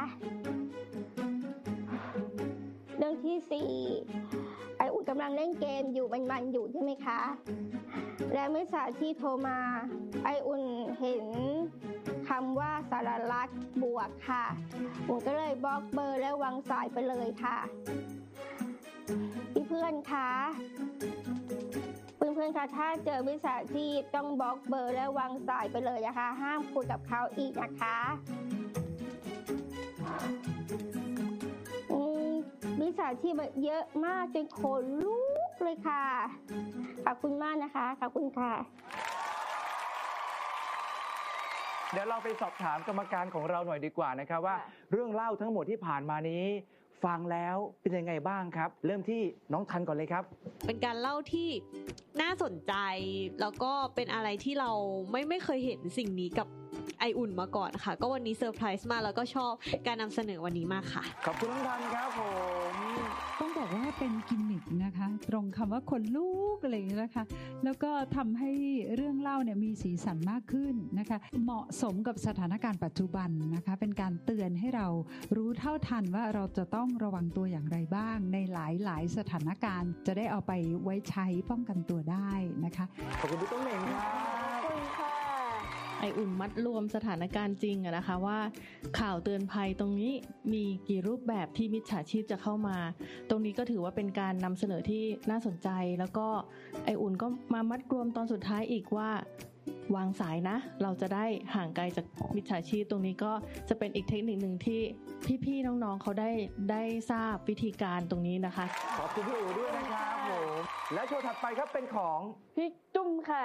เรื่องที่4ไออุ่นกำลังเล่นเกมอยู่มันอยู่ใช่ไหมคะแล้วมิจฉาชีพโทรมาไออุ่นเห็นคำว่าสารลักษณ์บวกค่ะอุ่นก็เลยบล็อกเบอร์แล้ววางสายไปเลยค่ะเพื่อนคะถ้าเจอมิจฉาชีพต้องบล็อกเบอร์แล้ววางสายไปเลยนะคะห้ามคุยกับเขาอีกนะคะมิจฉาชีพเยอะมากจนขนลุกเลยค่ะขอบคุณมากนะคะขอบคุณค่ะเดี๋ยวเราไปสอบถามกรรมการของเราหน่อยดีกว่านะครับว่าเรื่องเล่าทั้งหมดที่ผ่านมานี้ฟังแล้วเป็นยังไงบ้างครับเริ่มที่น้องทันก่อนเลยครับเป็นการเล่าที่น่าสนใจแล้วก็เป็นอะไรที่เราไม่เคยเห็นสิ่งนี้กับไออุ่นมาก่อนค่ะก็วันนี้เซอร์ไพรส์มากแล้วก็ชอบการนำเสนอวันนี้มากค่ะขอบคุณน้องทันครับผมต้องบอกว่าเป็นกิมมิคนะคะตรงคำว่าคนลูกอะไรอย่างนี้นะคะแล้วก็ทำให้เรื่องเล่าเนี่ยมีสีสันมากขึ้นนะคะเหมาะสมกับสถานการณ์ปัจจุบันนะคะเป็นการเตือนให้เรารู้เท่าทันว่าเราจะต้องระวังตัวอย่างไรบ้างในหลายสถานการณ์จะได้เอาไปไว้ใช้ป้องกันตัวได้นะคะขอบคุณพี่ต้นเหม่งครับไออุ่นมัดรวมสถานการณ์จริงอะนะคะว่าข่าวเตือนภัยตรงนี้มีกี่รูปแบบที่มิจฉาชีพจะเข้ามาตรงนี้ก็ถือว่าเป็นการนำเสนอที่น่าสนใจแล้วก็ไออุ่นก็มามัดรวมตอนสุดท้ายอีกว่าวางสายนะเราจะได้ห่างไกลจากมิจฉาชีพตรงนี้ก็จะเป็นอีกเทคนิคหนึ่งที่พี่ๆน้องๆเขาได้ทราบวิธีการตรงนี้นะคะขอบคุณพี่อู๋ด้วยนะครับผมและโชว์ถัดไปครับเป็นของพี่ตุ้มค่ะ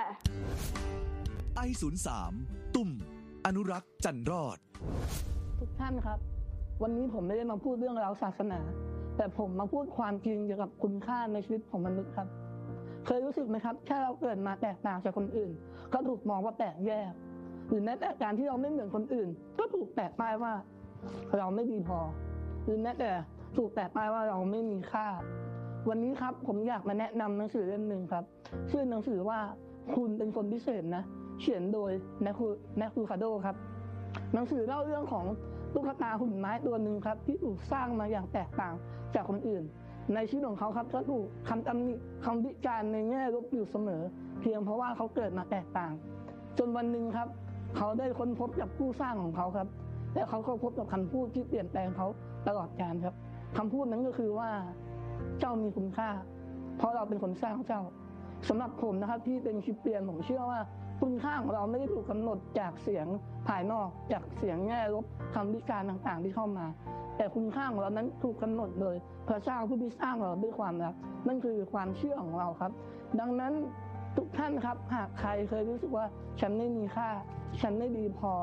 I03 ตุ้มอนุรักษ์จันรอดทุกท่านครับวันนี้ผมไม่ได้มาพูดเรื่องราวศาสนาแต่ผมมาพูดความจริงเกี่ยวกับคุณค่าในชีวิตของมนุษย์ครับเคยรู้สึกไหมครับแค่เราเกิดมาแตกต่างจากคนอื่นก็ถูกมองว่าแปลกแยกหรือแม้แต่การที่เราไม่เหมือนคนอื่นก็ถูกแปะป้ายว่าเราไม่ดีพอหรือแม้แต่ถูกแปะป้ายว่าเราไม่มีค่าวันนี้ครับผมอยากมาแนะนำหนังสือเล่มหนึ่งครับชื่อหนังสือว่าคุณเป็นคนพิเศษนะเขียนโดยแนคูคาโดครับหนังสือเล่าเรื่องของตุ๊กตาหุ่นไม้ตัวหนึ่งครับที่ถูกสร้างมาอย่างแตกต่างจากคนอื่นในชีวิตของเขาครับก็ถูกคำตำหนิคำวิจารณ์ในแง่ลบอยู่เสมอเพียงเพราะว่าเขาเกิดมาแตกต่างจนวันหนึ่งครับเขาได้ค้นพบกับผู้สร้างของเขาครับและเขาก็พบกับคำพูดที่เปลี่ยนแปลงเขาตลอดกาลครับคำพูดนั้นก็คือว่าเจ้ามีคุณค่าเพราะเราเป็นคนสร้างเจ้าสำหรับผมนะครับที่เป็นคริสเตียนผมเชื่อว่าคุณค่าของเราไม่ได้ถูกกำหนดจากเสียงภายนอกจากเสียงแง่ลบคำวิจารณ์ต่างๆที่เข้ามาแต่คุณค่าของเรานั้นถูกกำหนดโดยพระเจ้าผู้ที่สร้างเราด้วยความรักนั่นคือความเชื่อของเราครับดังนั้นทุกท่านครับหากใครเคยรู้สึกว่าฉันไม่มีค่าฉันไม่ดีพอ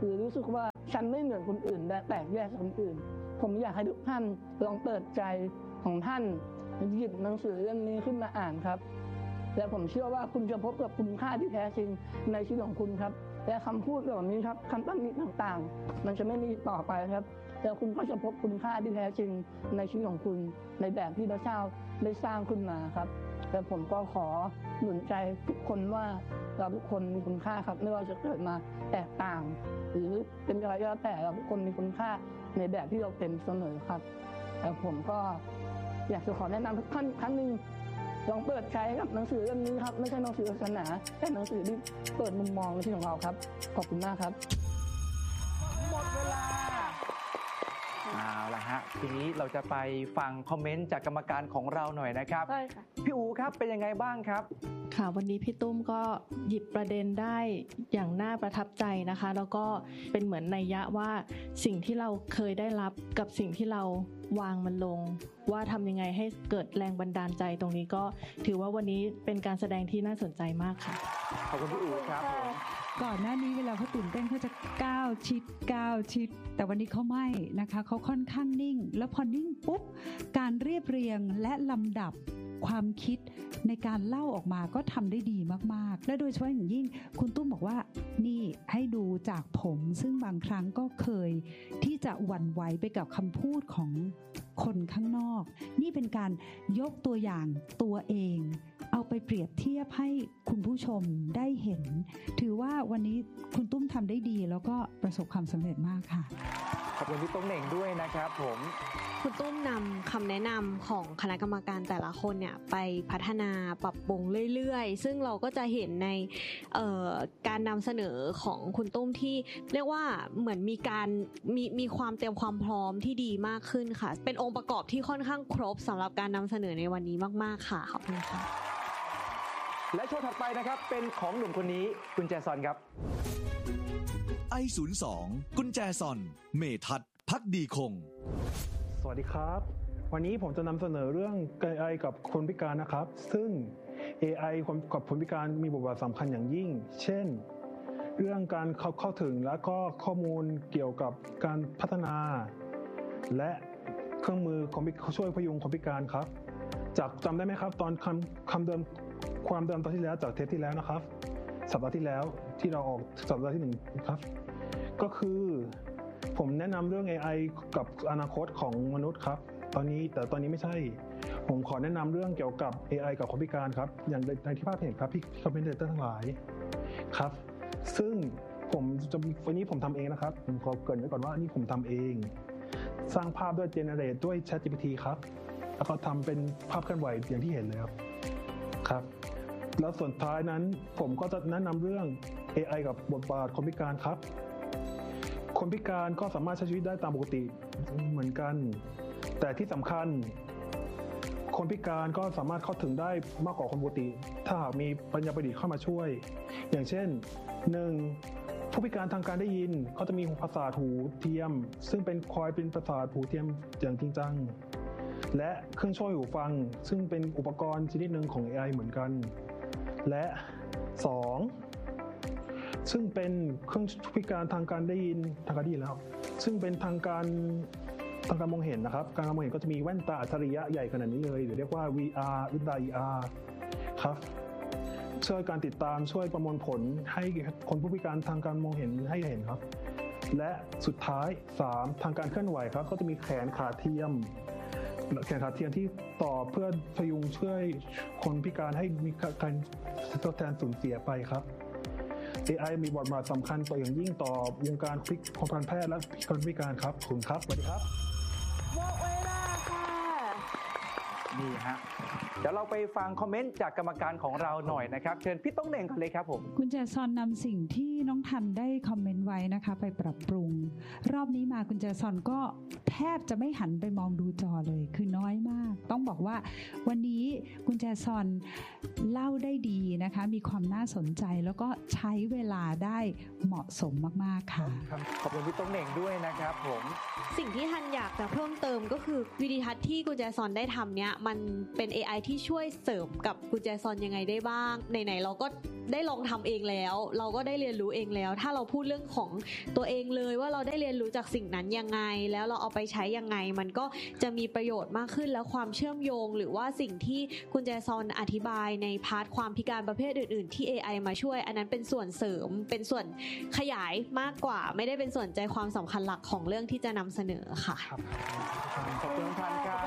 หรือรู้สึกว่าฉันไม่เหมือนคนอื่นและแตกแยกจากคนอื่นผมอยากให้ทุกท่านลองเปิดใจของท่านหยิบหนังสือเล่มนี้ขึ้นมาอ่านครับและผมเชื่อว่าคุณจะพบกับคุณค่าที่แท้จริงในชีวิตของคุณครับและคำพูดเหล่านี้ครับคำตำหนิต่างๆมันจะไม่มีต่อไปครับแล้วคุณก็จะพบคุณค่าที่แท้จริงในชีวิตของคุณในแบบที่พระเจ้าได้สร้างขึ้นมาครับและผมก็ขอหนุนใจทุกคนว่าเราทุกคนมีคุณค่าครับไม่ว่าจะเกิดมาแตกต่างหรือเป็นอะไรก็แล้วแต่เราทุกคนมีคุณค่าในแบบที่เราเป็นเสมอครับแต่ผมก็อยากจะขอแนะนำทุกท่านครั้งหนึ่งลองเปิดใจกับหนังสือเล่มนี้ครับไม่ใช่หนังสือศาสนาแต่หนังสือที่เปิดมุมมองในชีวิตของเราครับขอบคุณมากครับหมดเวลาเอาละฮะทีนี้เราจะไปฟังคอมเมนต์จากกรรมการของเราหน่อยนะครับใช่ค่ะพี่อูครับเป็นยังไงบ้างครับค่ะวันนี้พี่ตุ้มก็หยิบประเด็นได้อย่างน่าประทับใจนะคะแล้วก็เป็นเหมือนนัยยะว่าสิ่งที่เราเคยได้รับกับสิ่งที่เราวางมันลงว่าทำยังไงให้เกิดแรงบันดาลใจตรงนี้ก็ถือว่าวันนี้เป็นการแสดงที่น่าสนใจมากค่ะขอบคุณพี่อูครับก่อนหน้านี้เวลาเขาตื่นเต้นเขาจะก้าวชิดแต่วันนี้เขาไม่นะคะเขาค่อนข้างนิ่งแล้วพอนิ่งปุ๊บการเรียบเรียงและลำดับความคิดในการเล่าออกมาก็ทำได้ดีมากๆและโดยเฉพาะอย่างยิ่งคุณตุ้มบอกว่านี่ให้ดูจากผมซึ่งบางครั้งก็เคยที่จะหวั่นไหวไปกับคำพูดของคนข้างนอกนี่เป็นการยกตัวอย่างตัวเองเอาไปเปรียบเทียบให้คุณผู้ชมได้เห็นถือว่าวันนี้คุณตุ้มทำได้ดีแล้วก็ประสบความสำเร็จมากค่ะขอบคุณพี่ตุ้มเหน่งด้วยนะครับผมคุณตุ้มนำคำแนะนำของคณะกรรมการแต่ละคนเนี่ยไปพัฒนาปรับปรุงเรื่อยๆซึ่งเราก็จะเห็นในการนำเสนอของคุณตุ้มที่เรียกว่าเหมือนมีความเตรียมความพร้อมที่ดีมากขึ้นค่ะเป็นองค์ประกอบที่ค่อนข้างครบสำหรับการนำเสนอในวันนี้มากๆค่ะขอบคุณค่ะและโชว์ถัดไปนะครับเป็นของหนุ่มคนนี้คุณแจซอนครับ i02 กุญแจซอนเมทัศน์ภักดีคงสวัสดีครับวันนี้ผมจะนำเสนอเรื่อง AI กับคนพิการนะครับซึ่ง AI กับคนพิการมีบทบาทสำคัญอย่างยิ่งเช่นเรื่องการเข้าถึงและก็ข้อมูลเกี่ยวกับการพัฒนาและเครื่องมือช่วยพยุงคนพิการครับจากจำได้ไหมครับตอนความเดิมตอนที่แล้วจากเทปที่แล้วนะครับสัปดาห์ที่แล้วที่เราออกสัปดาห์ที่1ครับก็คือผมแนะนำเรื่อง AI กับอนาคตของมนุษย์ครับตอนนี้ไม่ใช่ผมขอแนะนำเรื่องเกี่ยวกับ AI กับคนพิการครับอย่างในที่ภาพเห็นครับพี่คอมเมนเตอร์ทั้งหลายครับซึ่งวันนี้ผมทำเองนะครับผมขอเกริ่นไว้ก่อนว่านี่ผมทำเองสร้างภาพด้วย Generate ด้วย ChatGPT ครับแล้วก็ทำเป็นภาพเคลื่อนไหวอย่างที่เห็นเลยครับแล้วส่วนท้ายนั้นผมก็จะแนะนำเรื่อง AI กับบทบาทคนพิการครับคนพิการก็สามารถใช้ชีวิตได้ตามปกติเหมือนกันแต่ที่สำคัญคนพิการก็สามารถเข้าถึงได้มากกว่าคนปกติถ้าหากมีปัญญาประดิษฐ์เข้ามาช่วยอย่างเช่น 1. ผู้พิการทางการได้ยินเขาจะมีประสาทหูเทียมซึ่งเป็นประสาทหูเทียมอย่างจริงจังและเครื่องช่วยหูฟังซึ่งเป็นอุปกรณ์ชนิดหนึ่งของ AI เหมือนกันและ 2. ซึ่งเป็นเครื่องพิการทางการได้ยินแล้วซึ่งเป็นทางการมองเห็นนะครับการมองเห็นก็จะมีแว่นตาอัจฉริยะใหญ่ขนาดนี้เลยหรือเรียกว่า VR หรือ AR ครับช่วยการติดตามช่วยประมวลผลให้คนผู้พิการทางการมองเห็นให้เห็นครับและสุดท้าย 3. ทางการเคลื่อนไหวครับก็จะมีแขนขาเทียมที่ต่อเพื่อพยุงช่วยคนพิการให้มีการทดแทนสูญเสียไปครับ AI มีบทบาทสำคัญต่ออย่างยิ่งต่อวงการการแพทย์และคนพิการครับขอบคุณครับสวัสดีครับหมดเวลาค่ะนี่ฮะเดี๋ยวเราไปฟังคอมเมนต์จากกรรมการของเราหน่อยนะครับเชิญพี่ต้องเหน่งกันเลยครับผมคุณแจซอนนำสิ่งที่น้องทันได้คอมเมนต์ไว้นะคะไปปรับปรุงรอบนี้มาคุณแจซอนก็แทบจะไม่หันไปมองดูจอเลยคือน้อยมากต้องบอกว่าวันนี้คุณแจซอนเล่าได้ดีนะคะมีความน่าสนใจแล้วก็ใช้เวลาได้เหมาะสมมากๆค่ะขอบคุณพี่ต้องเหน่งด้วยนะครับผมสิ่งที่ทันอยากจะเพิ่มเติมก็คือวิดีทัศน์ที่คุณแจซอนได้ทำเนี้ยมันเป็น AI ที่ช่วยเสริมกับกุญแจซอนยังไงได้บ้างไหนๆเราก็ได้ลองทำเองแล้วเราก็ได้เรียนรู้เองแล้วถ้าเราพูดเรื่องของตัวเองเลยว่าเราได้เรียนรู้จากสิ่งนั้นยังไงแล้วเราเอาไปใช้ยังไงมันก็จะมีประโยชน์มากขึ้นแล้วความเชื่อมโยงหรือว่าสิ่งที่กุญแจซอนอธิบายในพาร์ทความพิการประเภทอื่นๆที่ AI มาช่วยอันนั้นเป็นส่วนเสริมเป็นส่วนขยายมากกว่าไม่ได้เป็นส่วนใจความสำคัญหลักของเรื่องที่จะนำเสนอค่ะขอบคุณพันครับ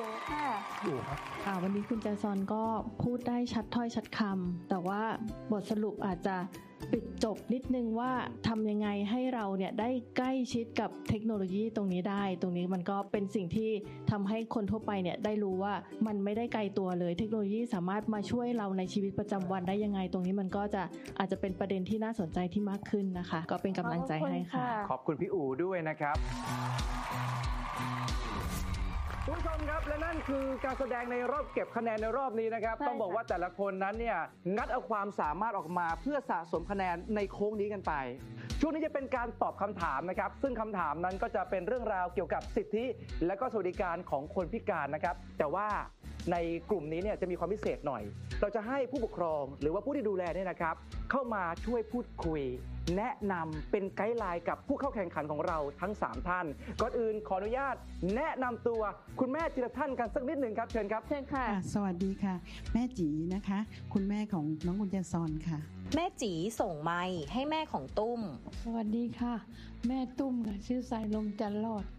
วันนี้คุณแจซอนก็พูดได้ชัดถ้อยชัดคำแต่ว่าบทสรุปอาจจะปิดจบนิดนึงว่าทำยังไงให้เราเนี่ยได้ใกล้ชิดกับเทคโนโลยีตรงนี้ได้ตรงนี้มันก็เป็นสิ่งที่ทำให้คนทั่วไปเนี่ยได้รู้ว่ามันไม่ได้ไกลตัวเลยเทคโนโลยีสามารถมาช่วยเราในชีวิตประจำวันได้ยังไงตรงนี้มันก็จะอาจจะเป็นประเด็นที่น่าสนใจที่มากขึ้นนะคะก็เป็นกำลังใจให้ค่ะขอบคุณพี่อู๋ด้วยนะครับคุณผู้ชมครับและนั่นคือการแสดงในรอบเก็บคะแนนในรอบนี้นะครับต้องบอกว่าแต่ละคนนั้นเนี่ยงัดเอาความสามารถออกมาเพื่อสะสมคะแนนในโค้งนี้กันไปช่วงนี้จะเป็นการตอบคำถามนะครับซึ่งคำถามนั้นก็จะเป็นเรื่องราวเกี่ยวกับสิทธิและก็สวัสดิการของคนพิการนะครับแต่ว่าในกลุ่มนี้เนี่ยจะมีความพิเศษหน่อยเราจะให้ผู้ปกครองหรือว่าผู้ที่ดูแลเนี่ยนะครับเข้ามาช่วยพูดคุยแนะนำเป็นไกด์ไลน์กับผู้เข้าแข่งขันของเราทั้ง3ท่านก่อนอื่นขออนุญาตแนะนำตัวคุณแม่ทีละท่านกันสักนิดหนึ่งครับเชิญครับเชิญค่ะสวัสดีค่ะแม่จีนะคะคุณแม่ของน้องกุญแจซอนค่ะแม่จีส่งไมค์ให้แม่ของตุ้มสวัสดีค่ะแม่ตุ้มค่ะชื่อสายลมจันรอด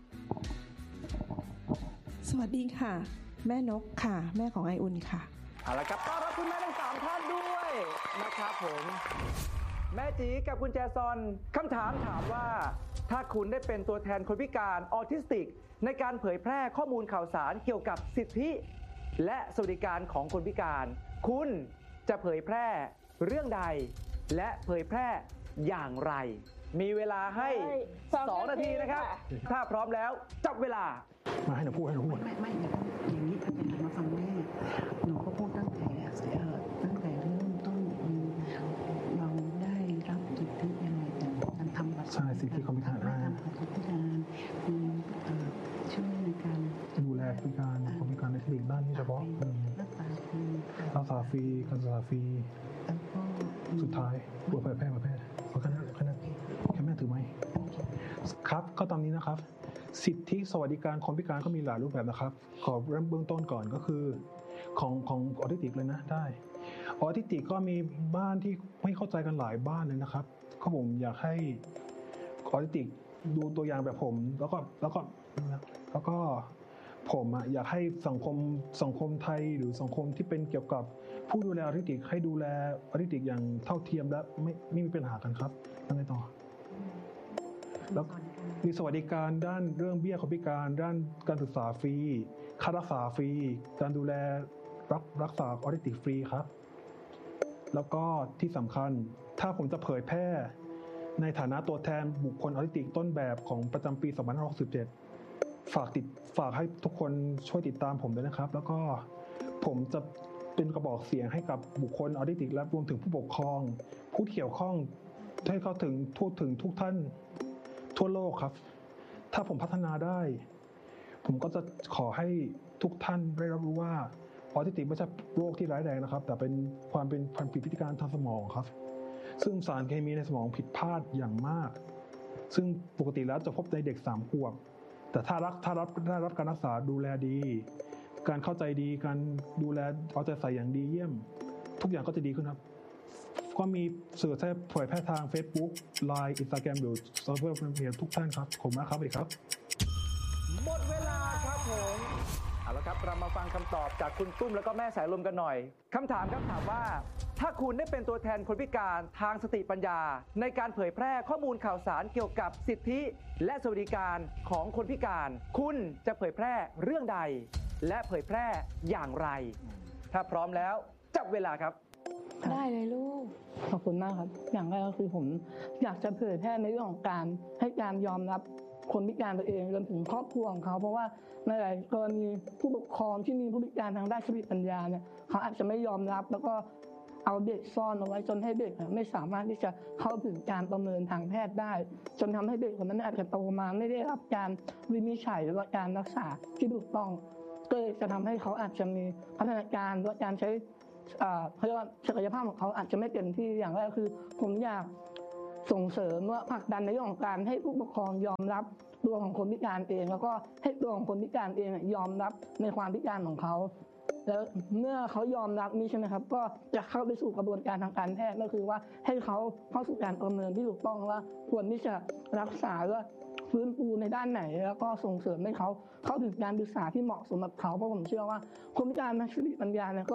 สวัสดีค่ะแม่นกค่ะแม่ของไออุ่นค่ะเอาละครับต้อนรับคุณแม่ทั้ง3ท่านด้วยนะครับผมแม่จีกับกุญแจซอนคำถามว่าถ้าคุณได้เป็นตัวแทนคนพิการออทิสติกในการเผยแพร่ข้อมูลข่าวสารเกี่ยวกับสิทธิและสวัสดิการของคนพิการคุณจะเผยแพร่เรื่องใดและเผยแพร่อย่างไรมีเวลาให้2 นาทีนะครับถ้าพร้อมแล้วจับเวลามาให้หนูพูดไม่อย่างนี้ถ้าเป็นมาฟังแม่หนูก็พูดตั้งแต่เริ่มต้นเราได้รับสิทธิยังไงการทำบัตรใช่สิทธิคนพิการทำบัตรพิการช่วยในการดูแลพิการคนพิการในสิ่งด้านนี้เฉพาะรักษาฟรีการรักษาฟรีสุดท้ายบัวแพทย์ขอแค่นั้นแค่แม่ถือไหมครับก็ตามนี้นะครับสิทธิสวัสดิการคนพิการก็มีหลายรูปแบบนะครับขอเริ่มเบื้องต้นก่อนก็คือของออทิสติกเลยนะได้ออทิสติกก็มีบ้านที่ไม่เข้าใจกันหลายบ้านเลยนะครับก็ผมอยากให้ออทิสติกดูตัวอย่างแบบผมแล้วก็ผมอยากให้สังคมไทยหรือสังคมที่เป็นเกี่ยวกับผู้ดูแลออทิสติกให้ดูแลออทิสติกอย่างเท่าเทียมและไม่มีปัญหากันครับยังไงต่อแล้วมีสวัสดิการด้านเรื่องเบี้ยคนพิการด้านการศึกษาฟรีค่ารักษาฟรีการดูแลรักษาออทิสติกฟรีครับแล้วก็ที่สำคัญถ้าผมจะเผยแพร่ในฐานะตัวแทนบุคคลออทิสติกต้นแบบของประจำปี2567ฝากให้ทุกคนช่วยติดตามผมด้วยนะครับแล้วก็ผมจะเป็นกระบอกเสียงให้กับบุคคลออทิสติกและรวมถึงผู้ปกครองผู้เกี่ยวข้องให้เข้าถึงทุกท่านทั่วโลกครับถ้าผมพัฒนาได้ผมก็จะขอให้ทุกท่านได้รับรู้ว่าออทิสติกไม่ใช่โรคที่ร้ายแรงนะครับแต่เป็นความผิดพฤติการทางสมองครับซึ่งสารเคมีในสมองผิดพลาดอย่างมากซึ่งปกติแล้วจะพบในเด็ก3 ขวบแต่ถ้าได้รับการรักษาดูแลดีการเข้าใจดีการดูแลเอาใจใส่อย่างดีเยี่ยมทุกอย่างก็จะดีขึ้นครับก็มีสื่อแทบเผยแพร่ทาง Facebook Line Instagram หรือโซเชียลมีเดียทุกท่านครับขอบคุณมากครับสวัสดีครับหมดเวลาครับผมเอาละครับเรามาฟังคำตอบจากคุณตุ้มแล้วก็แม่สายลมกันหน่อยคำถามครับถามว่าถ้าคุณได้เป็นตัวแทนคนพิการทางสติปัญญาในการเผยแพร่ข้อมูลข่าวสารเกี่ยวกับสิทธิและสวัสดิการของคนพิการคุณจะเผยแพร่เรื่องใดและเผยแพร่อย่างไรถ้าพร้อมแล้วจับเวลาครับได้เลยลูกขอบคุณมากครับอย่างแรกก็คือผมอยากจะเผยแพร่ในเรื่องของการให้การยอมรับคนพิการตัวเองรวมถึงครอบครัวของเขาเพราะว่าในหลายกรณีผู้ปกครองที่มีผู้พิการทางด้านสติปัญญาเนี่ยเขาอาจจะไม่ยอมรับแล้วก็เอาเด็กซ่อนเอาไว้จนให้เด็กไม่สามารถที่จะเข้าถึงการประเมินทางแพทย์ได้จนทำให้เด็กคนนั้นอาจจะโตมาไม่ได้รับการวินิจฉัยหรือว่าการรักษาที่ถูกต้องก็จะทำให้เขาอาจจะมีพัฒนาการและการใช้เขาเรียกว่าศักยภาพของเขาอาจจะไม่เต็มที่อย่างแรกคือผมอยากส่งเสริมว่าผลักดันในเรื่องของการให้ผู้ปกครองยอมรับตัวของคนพิการเองแล้วก็ให้ตัวของคนพิการเองยอมรับในความพิการของเขาแล้วเมื่อเขายอมรับนี้ใช่ไหมครับก็จะเข้าไปสู่กระบวนการทางการแพทย์ก็คือว่าให้เขาเข้าสู่การประเมินที่ถูกต้องว่าควรที่จะรักษาหรือฟื้นฟูในด้านไหนแล้วก็ส่งเสริมให้เขาเข้าถึงการศึกษาที่เหมาะสมกับเขาเพราะผมเชื่อว่าคนพิการทางสติปัญญาเนี่ย